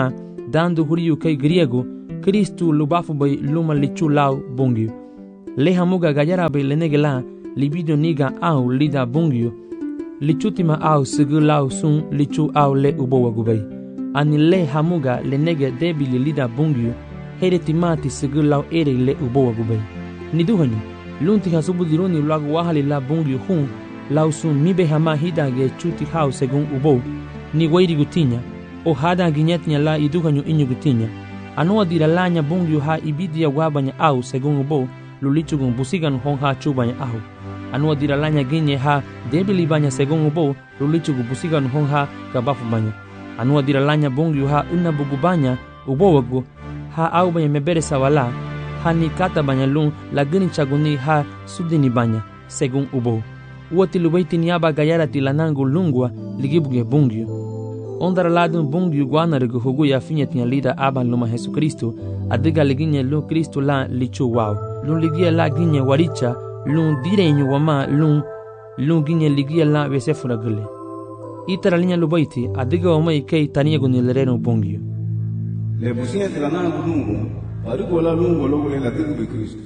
dando huriu kai griego Kristu lubafu bay luma lichu lau bungyu. Le hamuga gayara bay lenegela libido niga au lida bungyu. Lichutima au segu lau sun lichu au le ubowa gubay. Ani le hamuga lenege debili lida bungyu heretimati segu lau ere le ubowa gubay. Niduhanyu lunti hasubudiruni lagu wahali la bungyu hun lau sun mibe hama hidage chuti hau segun ubo ni wairi gutinya o hada ginyetnya la iduhanyu inyu gutinya. Anua diralanya bungyu ha ibidia wabanya au segun ubo lulichugun busigan hon ha chubanya au. Anua diralanya ginye ha debili banya segun ubo lulichugu busigan hon ha gabafu banya. Anua diralanya bungyu ha una bugubanya ubo wagu ha au banya mebere sawala ha ni kata banya lung lagini chaguni ha sudini banya segun ubo. Uati lubaiti niaba gayara tilanangu lungwa ligibuge bungyu. Ondara ladun bungyu guanarigu hugu ya finyetnya lida aban luma Jesu Kristo adiga liginye lun Kristo la lichu wow. Lun ligia la ginye waricha lun direnyu wama lun lun ginye ligia la vesefura gule. Itara linya lubaiti adiga wama ikei taniya gunilerenu bungyu. Le businya tilanangu lungwa parigo la lungwa logo le latigu be Kristo.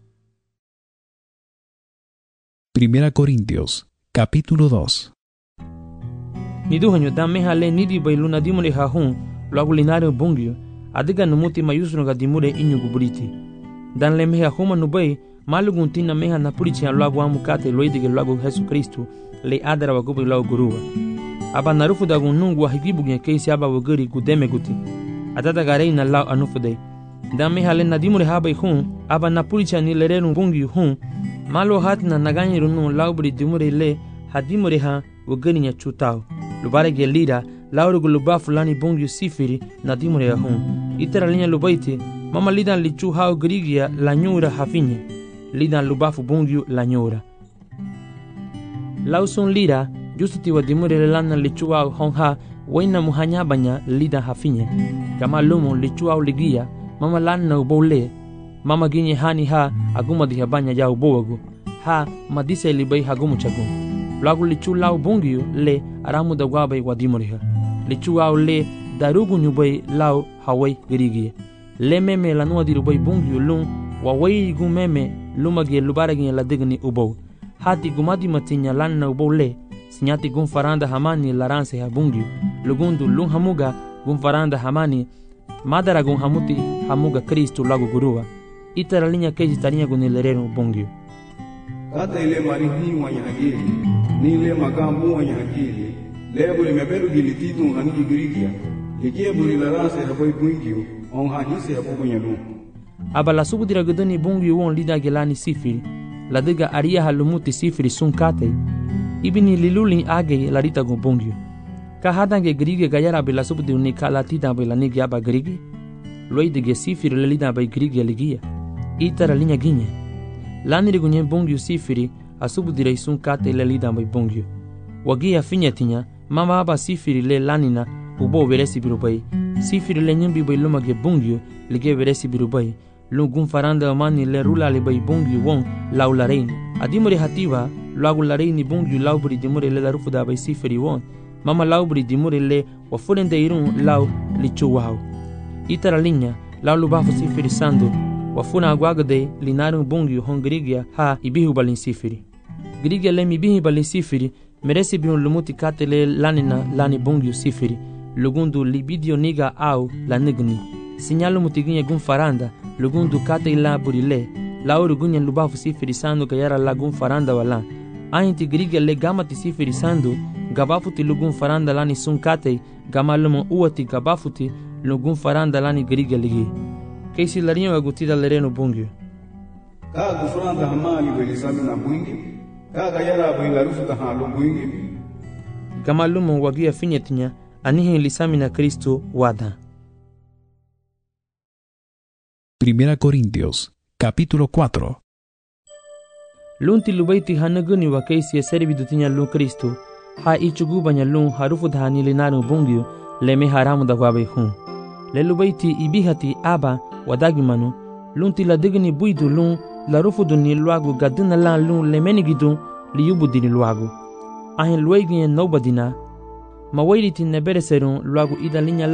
Primera Corintios, capítulo dos. Niduhanyo dameha le nidi bay luna dimure ha hun lagu linare bungyo adiga numuti mayusno ga dimure inyu gubriti. Dan le meha huma nubay malugun tina meha napurichi lagu amukate loidige lagu Jesu Kristo le adara wagubi lagu guruwa. Aba narufu da gunungu wa higibugen keisi aba waguri gudeme guti. Adada garei na lau anufude. Dan meha le nadimure ha bay hun aba napurichi ni lerenu bungyo hun malo hatina naganyi runu laubri dimure le hadimure ha wagani nya chutao. Lubare gelida lauru guluba fulani bungyu sifiri na dimure ya hun. Itera linya lubaiti mama lidan lichu hao grigia la nyura hafinye. Lidan lubafu bungyu la nyura. Lausun lida justuti wa dimure le lana lichu hao honha waina muhanya banya lidan hafinye. Kama lumu lichu hao ligia mama lana ubole mama ginye hani ha aguma diha banya ya ubowagu. Ha madise libai hagumu chagu. Lagu lichu lau bungyu le aramu da gwabay wadimuriha. Lichu au le darugu nyubay lau hawai girigie. Le meme lanua dirubay bungyu lung wawai gu meme lumage lubaragi la digni ubow. Hati gumadi matinya lanna ubow le sinyati gun faranda hamani laranse ha bungyu. Lugundu lung hamuga gun faranda hamani madara gun hamuti hamuga Kristu lagu guruwa. Itara linya keji tarinya gunilerenu bungyu. Kata ile marihi wanya agili ni le magambu wanya agili le buli mebelu gili titu ngani girigia likie buli la rase haboy bungyu on hadise haboy nyalu aba la subu dira gudani bungyu won lida gelani sifiri la diga aria halumuti sifiri sunkate ibini liluli age la rita go bungyu ka hadange grige gayara be la subu di unika la tida be la nigi aba grige loi dige sifiri le lida be grige ligia itara linya ginye lani rigunye bungyu sifiri asubu direi sun kate le lida bai bungyu. Wagia finyetinya mama aba sifiri le lanina ubo veresi birubai. Sifiri le nyimbi bai lumage bungyu lige veresi birubai. Lungun faranda amani le rula le bai bungyu won lau larein. Adimure hativa lagu lareini bungyu laubri dimure le larufu da bai sifiri won. Mama laubri dimure le wafurende irun lau lichu wau. Itara linya lau lubafu sifiri sandu. Wafuna agwagade linaru bungyu hon grigia ha ibihu balin sifiri. Grigia le mibihi balin sifiri meresi biun lumuti kate le lanina lani bungyu sifiri. Lugundu libidio niga au la nigni. Sinyalu mutiginya gun faranda lugundu kate ila burile. Lauru gunya lubafu sifiri sandu kayara la gun faranda wala. Ainti grigia le gamati sifiri sandu gabafuti lugun faranda lani sun kate gamalumo uati gabafuti lugun faranda lani grigia ligi. Keisi larinyo wagutida lereno bungyu. Ka gufranda hamali belisami na bungyu. Ka gayara bailarufu ta halu bungyu. Gamalumo wagia finyetinya anihe lisami na Kristo wada. Primera Corintios, capítulo cuatro. Lunti lubaiti hanaguni wa keisi eseri bidutinya lun Kristo. Ha ichugu banya lun harufu dhani linaru bungyu leme haramu da wabe hun. Le lubaiti ibihati aba wadagimanu lunti la digni buidu lun la rufudu ni luagu gadina la lun lemenigidu li yubudu ni luagu ahin luegi en nobadina ma wairiti nebere serun luagu ida linya la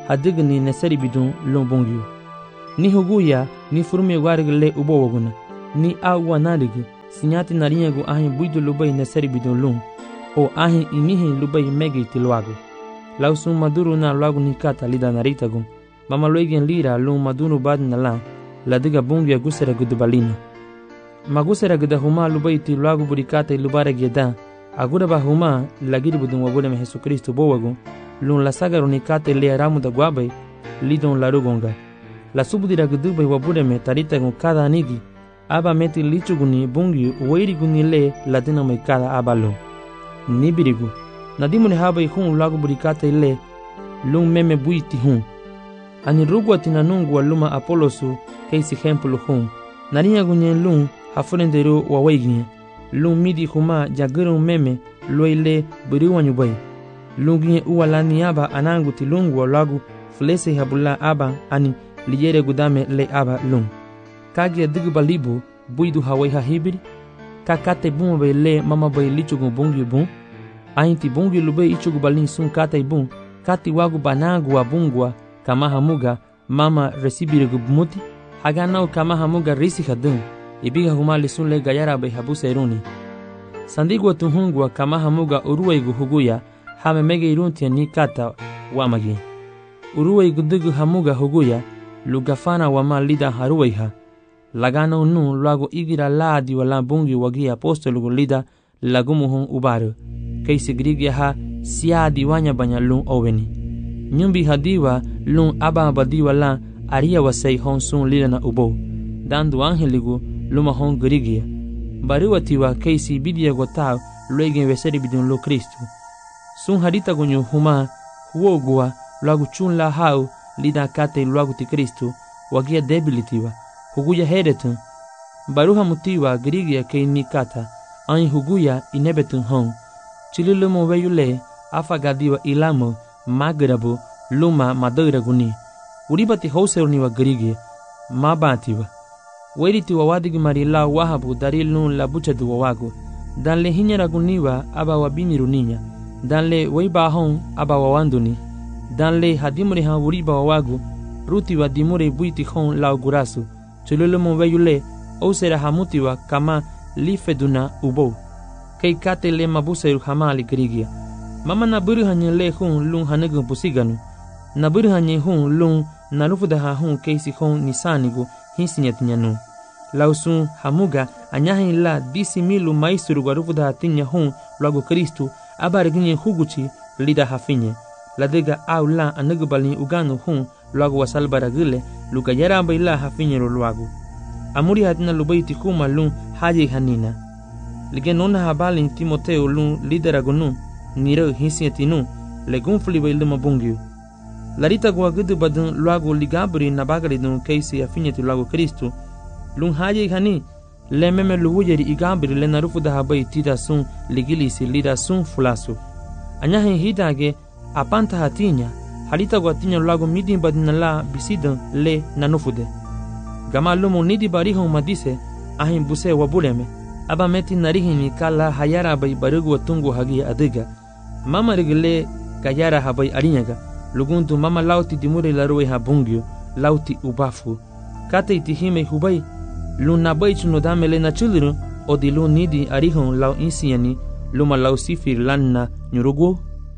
hadigni neseri bidun lon bongyu ni huguya ni furme wargle ubo waguna ni awa nadig sinyati nariyagu ahin buidu lubai neseri bidun lon o ahin imihi lubai megi tilwagu lausun maduru na lagu ni kata lida naritagu mama loigen lira lon madunu bad nala ladiga bongya gusera gudubalina magusera gida huma lubai tilwagu burikata lubare geda agura ba huma lagiri budun wabule me Jesu Kristo bowagu lun la sagaro ni kate le ramu da guabai lidon la rugonga la subudira gudubai wabule me tarita gun kada nigi aba meti lichuguni bungi weiri guni le ladina me kada abalo nibirigu nadimune habai hun lagu burikate le lun meme buiti hun ani rugu atina nungu aluma apolosu keisi hempulu hun narinya gunyen lun hafurendero wawaigin lun midi huma jagirun meme loile buriwa nyubai lungi uwala niaba anangu tilungu lagu flese habula aba ani liyere gudame le aba lung kage digbalibu buidu hawai hahibiri kakate bum be le mama bay lichugu bungi bum ainti bungi lube ichugu balin sun kate bum kati wagu banagu abungwa kama hamuga mama resibire gubmuti haganau kama hamuga risi hadun ibiga humali sun le gayara bay habuse iruni sandigwa tuhungwa kama hamuga uruwa iguhuguya hame mege iruntia ni kata wamagi uruwa igudugu hamuga huguya lugafana wama lida haruwaiha lagana unu luago igira laadi wala bungi wagi apostolugu lida lagumuhun ubaru keisi grigia ha siadi wanya banya lun oweni nyumbi hadiwa lun aba abadiwa la aria wasai hon sun lida na ubo dandu angeligu luma hon grigia baruwatiwa keisi bidia gotao luegen weseri bidun lo Kristu sun harita gonyo huma huogua luagu chun la hau lida kate luagu ti Kristu wagia debilitiwa huguya heretun baruha mutiwa grigia ke ni kata ai huguya inebetun hon chililumo weyule afagadiwa ilamo magrabu luma madura guni uribati hauseruni wa grigia mabatiwa weriti wa wadigi marila wahabu darilun la buchadu wa wagu danle hinyara guniwa aba wabimiru ninya danle weiba hon aba wawanduni danle hadimuri ha uriba wa wagu ruti wa dimure buiti hon la gurasu chululumo weyule osera hamutiwa kama lifeduna ubo kei kate le mabuseru hamali grigia mama na buru hanye le hun lun hanagu pusiganu na buru hanye hun lun narufuda ha hun keisi hon nisanigu hinsinyatinyanu lausun hamuga anyahin la disi milu maisuru garufuda hatinya hun luagu Kristu abariginye huguchi lida hafinye ladega au la anagubali uganu hun luagu wasalbaragile luka yaramba ila hafinye luagu amuri hatina lubaiti kuma lun haji hanina ligenona habali Timoteo lun lideragunu niro hinsinyatinu legun fuliba iluma bungiu larita gwa gudu badun luagu ligabri nabagari dun keisi afinyatu luagu Kristu lun haji hani lememe luwujeri igabri le narufuda habai tida sun ligilisi lida sun fulasu anyahin hidage apanta hatinya halita gwa tinya luagu midin badinala bisidan le nanufude gama lumu nidi barihon madise ahin buse wabuleme aba meti narihini kala hayara bai barugu watungu hagi adiga mama rigile gayara habai arinyaga luguntu mama lauti dimure laruwe habungyo lauti ubafu kate itihime hubai luna bai chunodamele na chuluru odilu nidi arihon lau insiani luma lau sifir lanna nyurugu.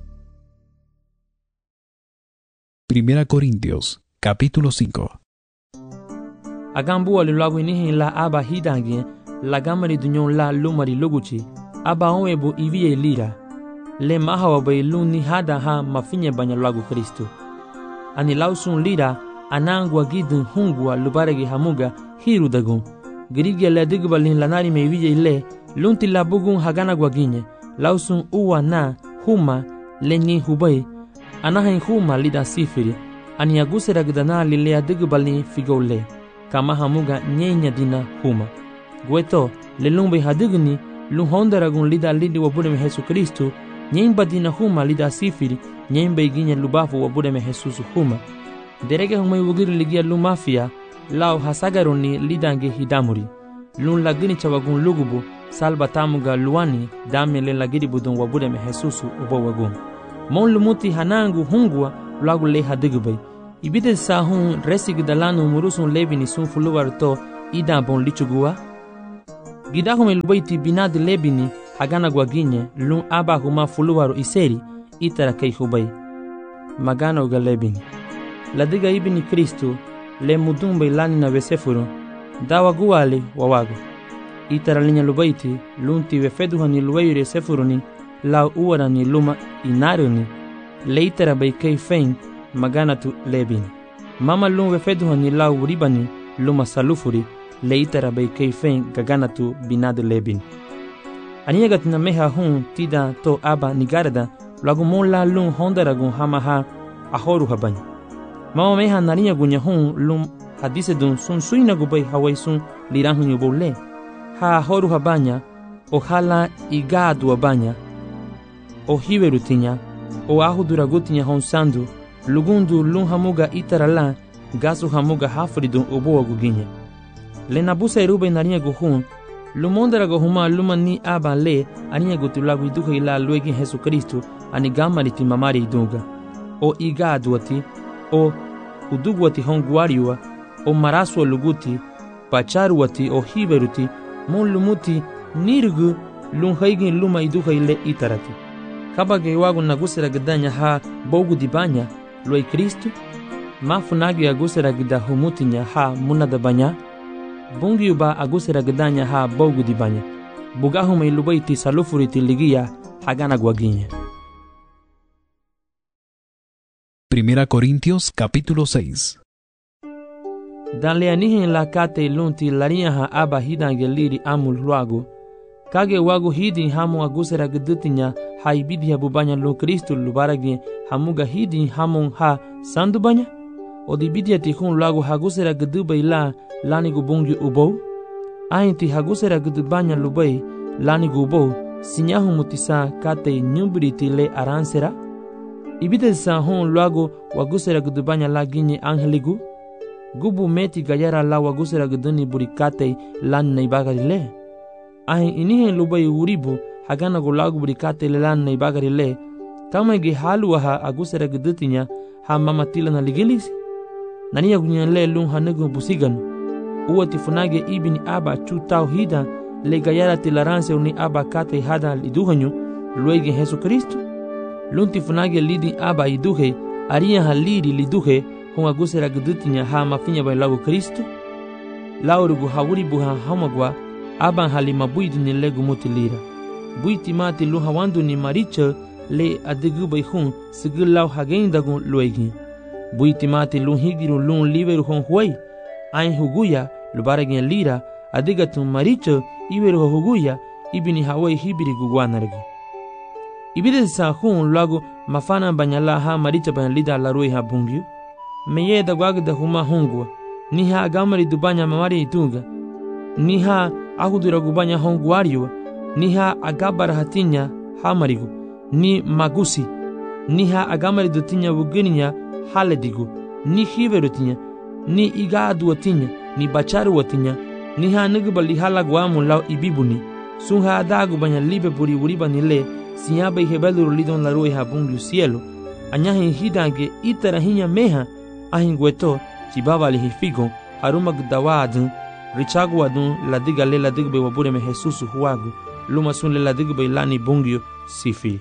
Primera Corintios, capítulo cinco. Agambu alulagu inihi la aba hidangie la gamari dunyon la lumari loguchi aba onwebu ivie lira le mahawa bai luni hada ha mafinye banya lagu Kristu ani lausun lira anangwa gidun hungwa lubaregi hamuga hiru dagun grigia le digbalin lanari me ivie le lunti la bugun hagana gwaginye lausun uwa na huma lenyi hubai anahin huma lida sifiri ani agusera gdana lilea digbalin figole kama hamuga nyenya dina huma gweto le lumbe hadigni luhondaragun lida lidi wabudeme Jesu Kristu nyemba dina huma lida sifiri nyemba iginya lubafu wabudeme Jesus huma derege huma iwugiri ligia lumafia lao hasagaruni lidange hidamuri lun lagini chawagun lugubu salba tamuga luani dame le lagiri budun wabudeme Jesus ubo wagun mon lumuti hanangu hungwa luagu le hadigubay. Ibide sa hun resig dalanu murusun lebini sun fuluwar to ida bon lichugua. Gidahume lubaiti binad lebini hagana guaginye lun aba huma fuluwaru iseri itara kei hubay. Magana uga lebini. Ladiga ibini Kristu le mudumbe lani na vesefuru dawa guale wawagu. Itara linya lubaiti lunti vefeduha ni luwayure sefuruni la uwara ni luma inaruni le itara bay kei fein magana tu lebini. Mama lun vefeduha ni la uribani luma salufuri le itara bay kei fein gagana tu binadu lebini. Aniagat na meha hun tida to aba nigarada lagu mon la lun hondaragun hamaha ahoru habany. Mama meha narinya gunya hun lum hadise dun sun suina gubay hawai sun lirahun yubole. Ha ahoru habanya o hala igadu abanya o hiverutinya o ahuduragutinya hon sandu lugundu lun hamuga itarala gasu hamuga hafridun obo aguginya. Le nabusa irube narinya guhun lumondara gohuma luma ni aba le aninya gutulagu iduha ila luegi Jesu Kristu ani gamariti mamari idunga. O igaduati o uduguati honguariua o marasua luguti pacharuati o hiberuti mon lumuti nirgu lun haigin luma iduha ile itarati. Kabage wagu nagusera gidanya ha bogu dibanya luai Kristu mafunagi agusera gida humutinya ha munada banya bungi ba agusera gidanya ha bogu dibanya bugahume lubaiti salufuriti ligia hagana guaginya. Primera Corintios capítulo seis. Danle anihin la kate lunti laria ha aba hidange liri amul luagu kage wagu hidin hamu agusera gidutinya ha ibidi bubanya lo Kristu lubaragi hamuga hidin hamun ha sandu banya odi bidia tihun luagu hagusera gidubai la lani gubungi ubo ainti hagusera gidubanya lubai lani gubo sinyahu mutisa kate nyubriti le aransera ibide sa hun luagu wagusera gidubanya la ginye angeligu gubu meti gayara la wagusera giduni burikate lan naibagarile ahin inihin lubai uribu hagana gulagu burikate lan naibagarile kama ge halu ha agusera gidutinya ha mamatila na ligilisi naniya gunyale lun hanugu busigan uwati funage ibini aba chutau hida le gayara tilaranse uni aba kate hada liduhanyu luege Jesu Kristu lunti funage lidi aba iduhe aria haliri liduhe hun agusera gidutinya ha mafinya bay lagu Kristu laurugu hawuri buha hamagwa aban halima buidu ni legu mutilira buiti mati lu hawandu ni maricha le adigu bay hun sigil lau hagendagun luegi buiti mati lu higiru lun liveru hun huay ain huguya lubaragin lira adigatun maricha iveru huguya ibini hawai hibiri guguanargi ibide sa hun lagu mafana banyala ha maricha banyalida larui ha bungyu meye da gwagda huma hungwa ni ha agamari dubanya mamari itunga ni ha ahudura gubanya honguariwa ni ha agabara hatinya hamarigu ni magusi ni ha agamari dutinya bugininya haledigu ni hiverutinya ni igadu watinya ni bacharu watinya ni ha nugubali halagwamu lau ibibuni sun ha adagu banya libe buri uriba nile sinyaba ihebeluru lidon larui ha bungu cielo anyahin hidange itara hinya meha ahin gueto chibaba lihifigo haruma gdawadun richaguadun ladiga le ladigbe wabureme Jesusu huagu luma sun le ladigbe lani bungyo sifi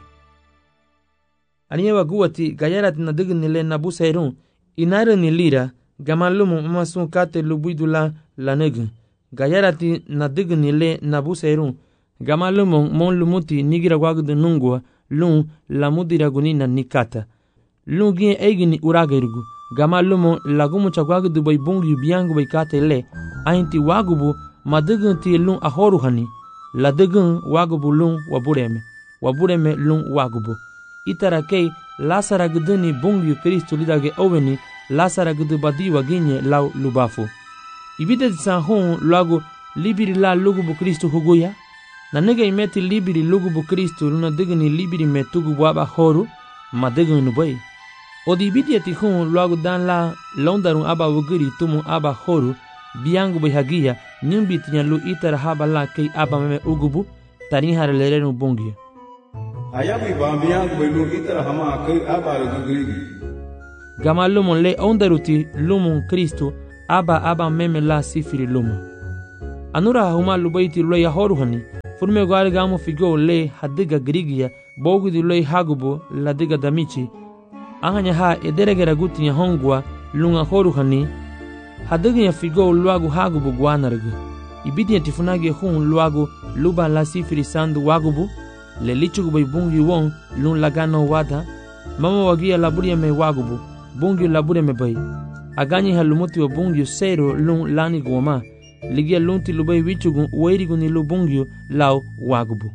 aniyewa guwati gayarat na dignile nabusairun inare ni lira gamalumu masun kate lubuidula lanegu gayarati na dignile nabusairun gamalumu mon lumuti nigira wagdu nungwa lun lamudira gunina nikata lun gien egini uragairugu gamalumu lagumu chagwagdu bay bungu biangu bay kate le ainti wagubu madigunti lun ahoruhani ladigun wagubu lun wabureme wabureme lun wagubu itarakei lasara guduni bungu Kristu lidage oveni lasara gudu badi waginye lau lubafu ibide san hun lagu libiri la lugubu Kristu huguya na nega imeti libiri lugubu Kristu luna digni libiri metugu waba horu madigun bay odi ibide ti hun lagu dan la londarun aba wugiri tumu aba horu biangu bay hagia nyumbi tinya lu itara haba la kei aba meme ugubu tani har lerenu bungi ayabi bambiangu bay lu itara hama kei aba lu gugiri Gama lumon le ondaruti lumon Kristo aba aba meme la sifiri luma. Anura huma lubaiti loya horuhani. Furme gwari gamo figo le hadiga grigia bogu di loy hagubo la diga damichi. Ahanya ha ederegera guti ya hongwa lunga horuhani. Hadiga ya figo luagu hagubo guanargu. Ibidi ya tifunagi hun luagu luba la sifiri sandu wagubu. Le lichugu bay bungi won lun lagano wada. Mama wagia laburia me wagubu. Bungi laburia me bay. Aganyi halumuti wa bungi sero lun lani goma. Ligia lunti lubay wichugu weirigu ni lubungyo lau wagubu.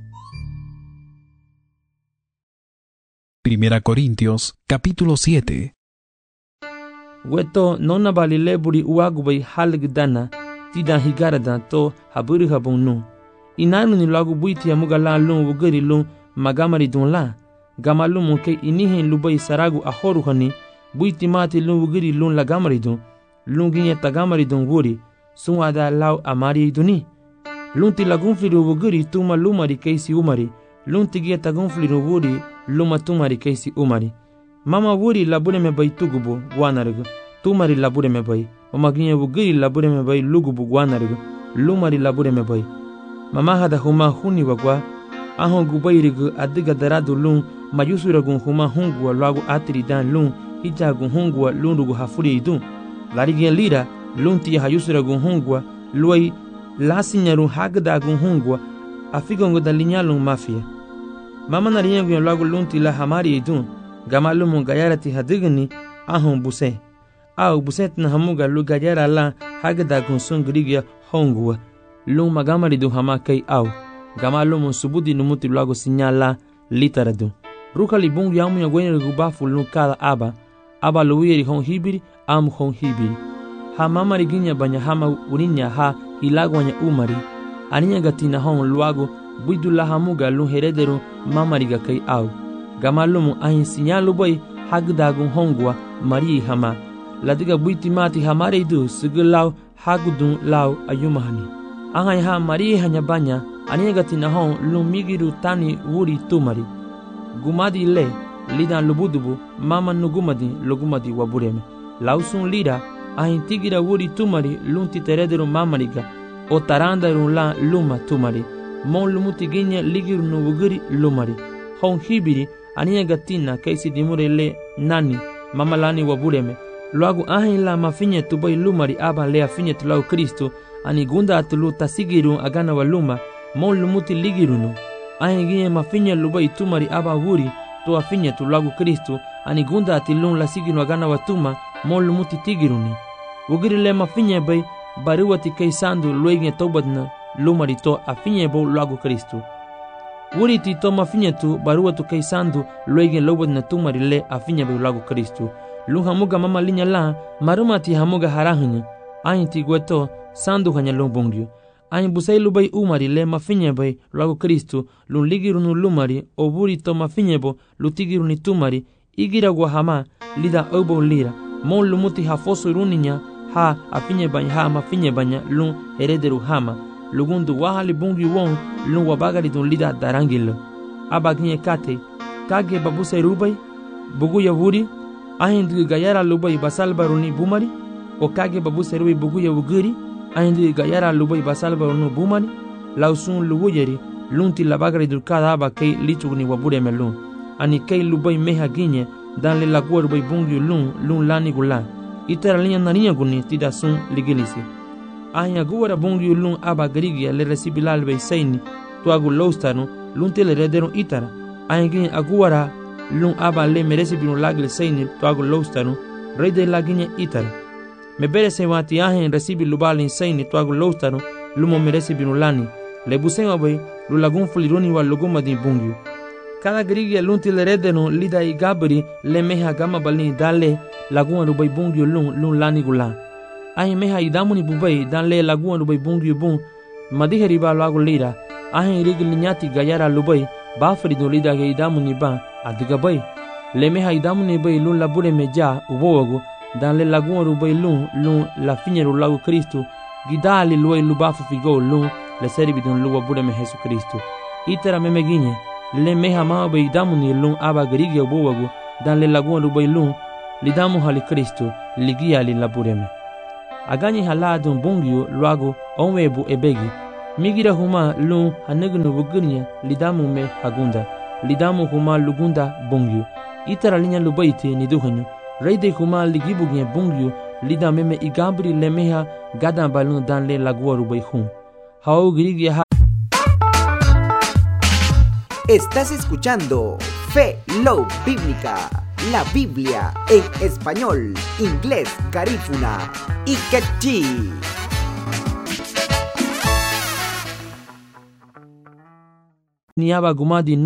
Primera Corintios, capítulo siete. Weto nona bali leburi uagubay haligdana tida higarada to haburi habunu. Inanu ni lagu buiti ya muga la lun wugari lun magamari dun la. Gamalu munke inihin lubay saragu ahoruhani buiti mati lun wugari lun lagamari dun. Lun ginye tagamari dun wuri. Sun ada lau amari duni. Lunti lagunfliru wuguri tuma lumari keisi umari. Lunti gie tagunfliru wuri luma tumari keisi umari. Mama wuri labure me bay tugubu guanarigu. Tumari labure me bay. Mama gie wuguri labure me bay lugubu guanarigu. Lumari labure me bay. Mama hada huma huni wagwa. Ahon gubayrigu adiga daradu lun. Mayusuragun huma hungwa lagu atiri dan lun. Hijagun hungwa lunrugu hafuri idun. Larigien lira. Lunti ya hayusura gunhungwa, luai lasinyaru hagda gunhungwa, afigongo da linyalung mafia. Mama na riyengu yon lagu lunti la hamari idun, gamalumu gayarati hadigani ahon buse. Au buset na hamuga lu gayara la hagda gunsun grigia hongwa. Lung magamari du hamakai au, gamalumu subudi numuti lagu sinyala litaradu. Ruka li bungu yamu ya gwenye gubafu lung kada aba, aba luwiri hong hibiri, amu hong hibiri. Ha mama riginya banya hama urinya ha ilagwanya umari. Aninya gatina hon luago buidula hamuga lun heredero mama riga kai au. Gamalumu ahin sinyalu boy hagdagun hongwa mari hama. Ladiga buiti mati hamare du sigilau hagudun lau ayumahani. Angai ha mari hanya banya aninya gatina hon lun migiru tani wuri tumari. Gumadi le lidan lubudubu mama nugumadi lugumadi wabureme. Lausun lira ahin tigira wuri tumari lunti teredero mamariga o tarandaru la luma tumari mon lumuti ginya ligiru no wuguri lumari hon hibiri aniya gatina kaisi dimure le nani mamalani wabureme luagu ahin la mafinya tubai lumari aba le afinya tulau Kristo ani gunda atulu tasigiru agana wa luma mon lumuti ligiru no ahin ginya mafinya lubai tumari aba wuri to afinya tulagu Kristo ani gunda atilun la sigiru agana wa tuma mon lumuti tigiruni. Wugiri le mafinye bay bariwati kay sandu luege tobadna lumari to afinye bo lagu Kristo. Wuri ti to mafinye tu bariwatu kay sandu luege lobadna tumari le afinye bo lagu Kristo. Lu hamuga mama linya la maruma ti hamuga harahanya. Ayin ti gweto sandu hanya lombongyo. Ayin busay lubay umari le mafinye bay lagu Kristo lun ligiru nu lumari o wuri to mafinye bo lutigiru ni tumari igira guahama lida obo lira. Mon lumuti hafoso runinya ha afinye banya ha mafinye banya lun herederu hama lugundu wahali bungi won lun wabagari dun lida darangilo abaginye kate kage babuse rubay bugu ya wuri ahindu gayara lubay basalbaruni bumari o kage babuse rubi bugu ya wuguri ahindu gayara lubay basalbaruni bumari lausun luwuyeri lunti labagari dun kada aba kay lichugni wabure melun ani kay lubay meha ginye dan le laguar bay bungi lun lun lani gula itara linya narinya guni tida sun ligilisi anya guara bungi lun aba grigia le recibilal bay saini tuagu lostano lun tele redero itara anya gini aguara lun aba le meresi binu lagle saini tuagu lostano rede laginya itara me bere se wati ahen recibi lubali saini tuagu lostano lumo meresi binu lani le busenga bay lu lagun fulironi wa luguma di bungi cada grigia lunti le redeno lida i gabri le meha gama balini dale laguan rubay bungi lun lun lani gula ahi meha idamuni bubay dan le laguan rubay bungi bun madiheri ba lagu lira ahi rigil nyati gayara lubay bafri do lida ge idamuni ba adiga bay le meha idamuni bay lun labure meja ubogo dan le laguan rubay lun lun la finyeru lagu Kristo gidali luay lubafu figo lun le seribi don luwa bude me Jesu Kristo itera memeginye le meha ma bay damuni lun aba grigia bowago dan le laguan rubay lun lidamo hali Kristo ligia li labureme. Agani haladun bungyu luago onwebu ebegi. Migira huma lun hanegnu bugirnya lidamu me hagunda. Lidamu huma lugunda bungyu. Itara linya lubaiti ni duhanyu. Reide huma ligibugnya bungyu lidame me igambri lemeha gadan balun dan le lagua rubaihun. Hao grigia ha. Estás escuchando Fe Love Bíblica, la Biblia en español, inglés, garífuna y quechí. Niaba gumadi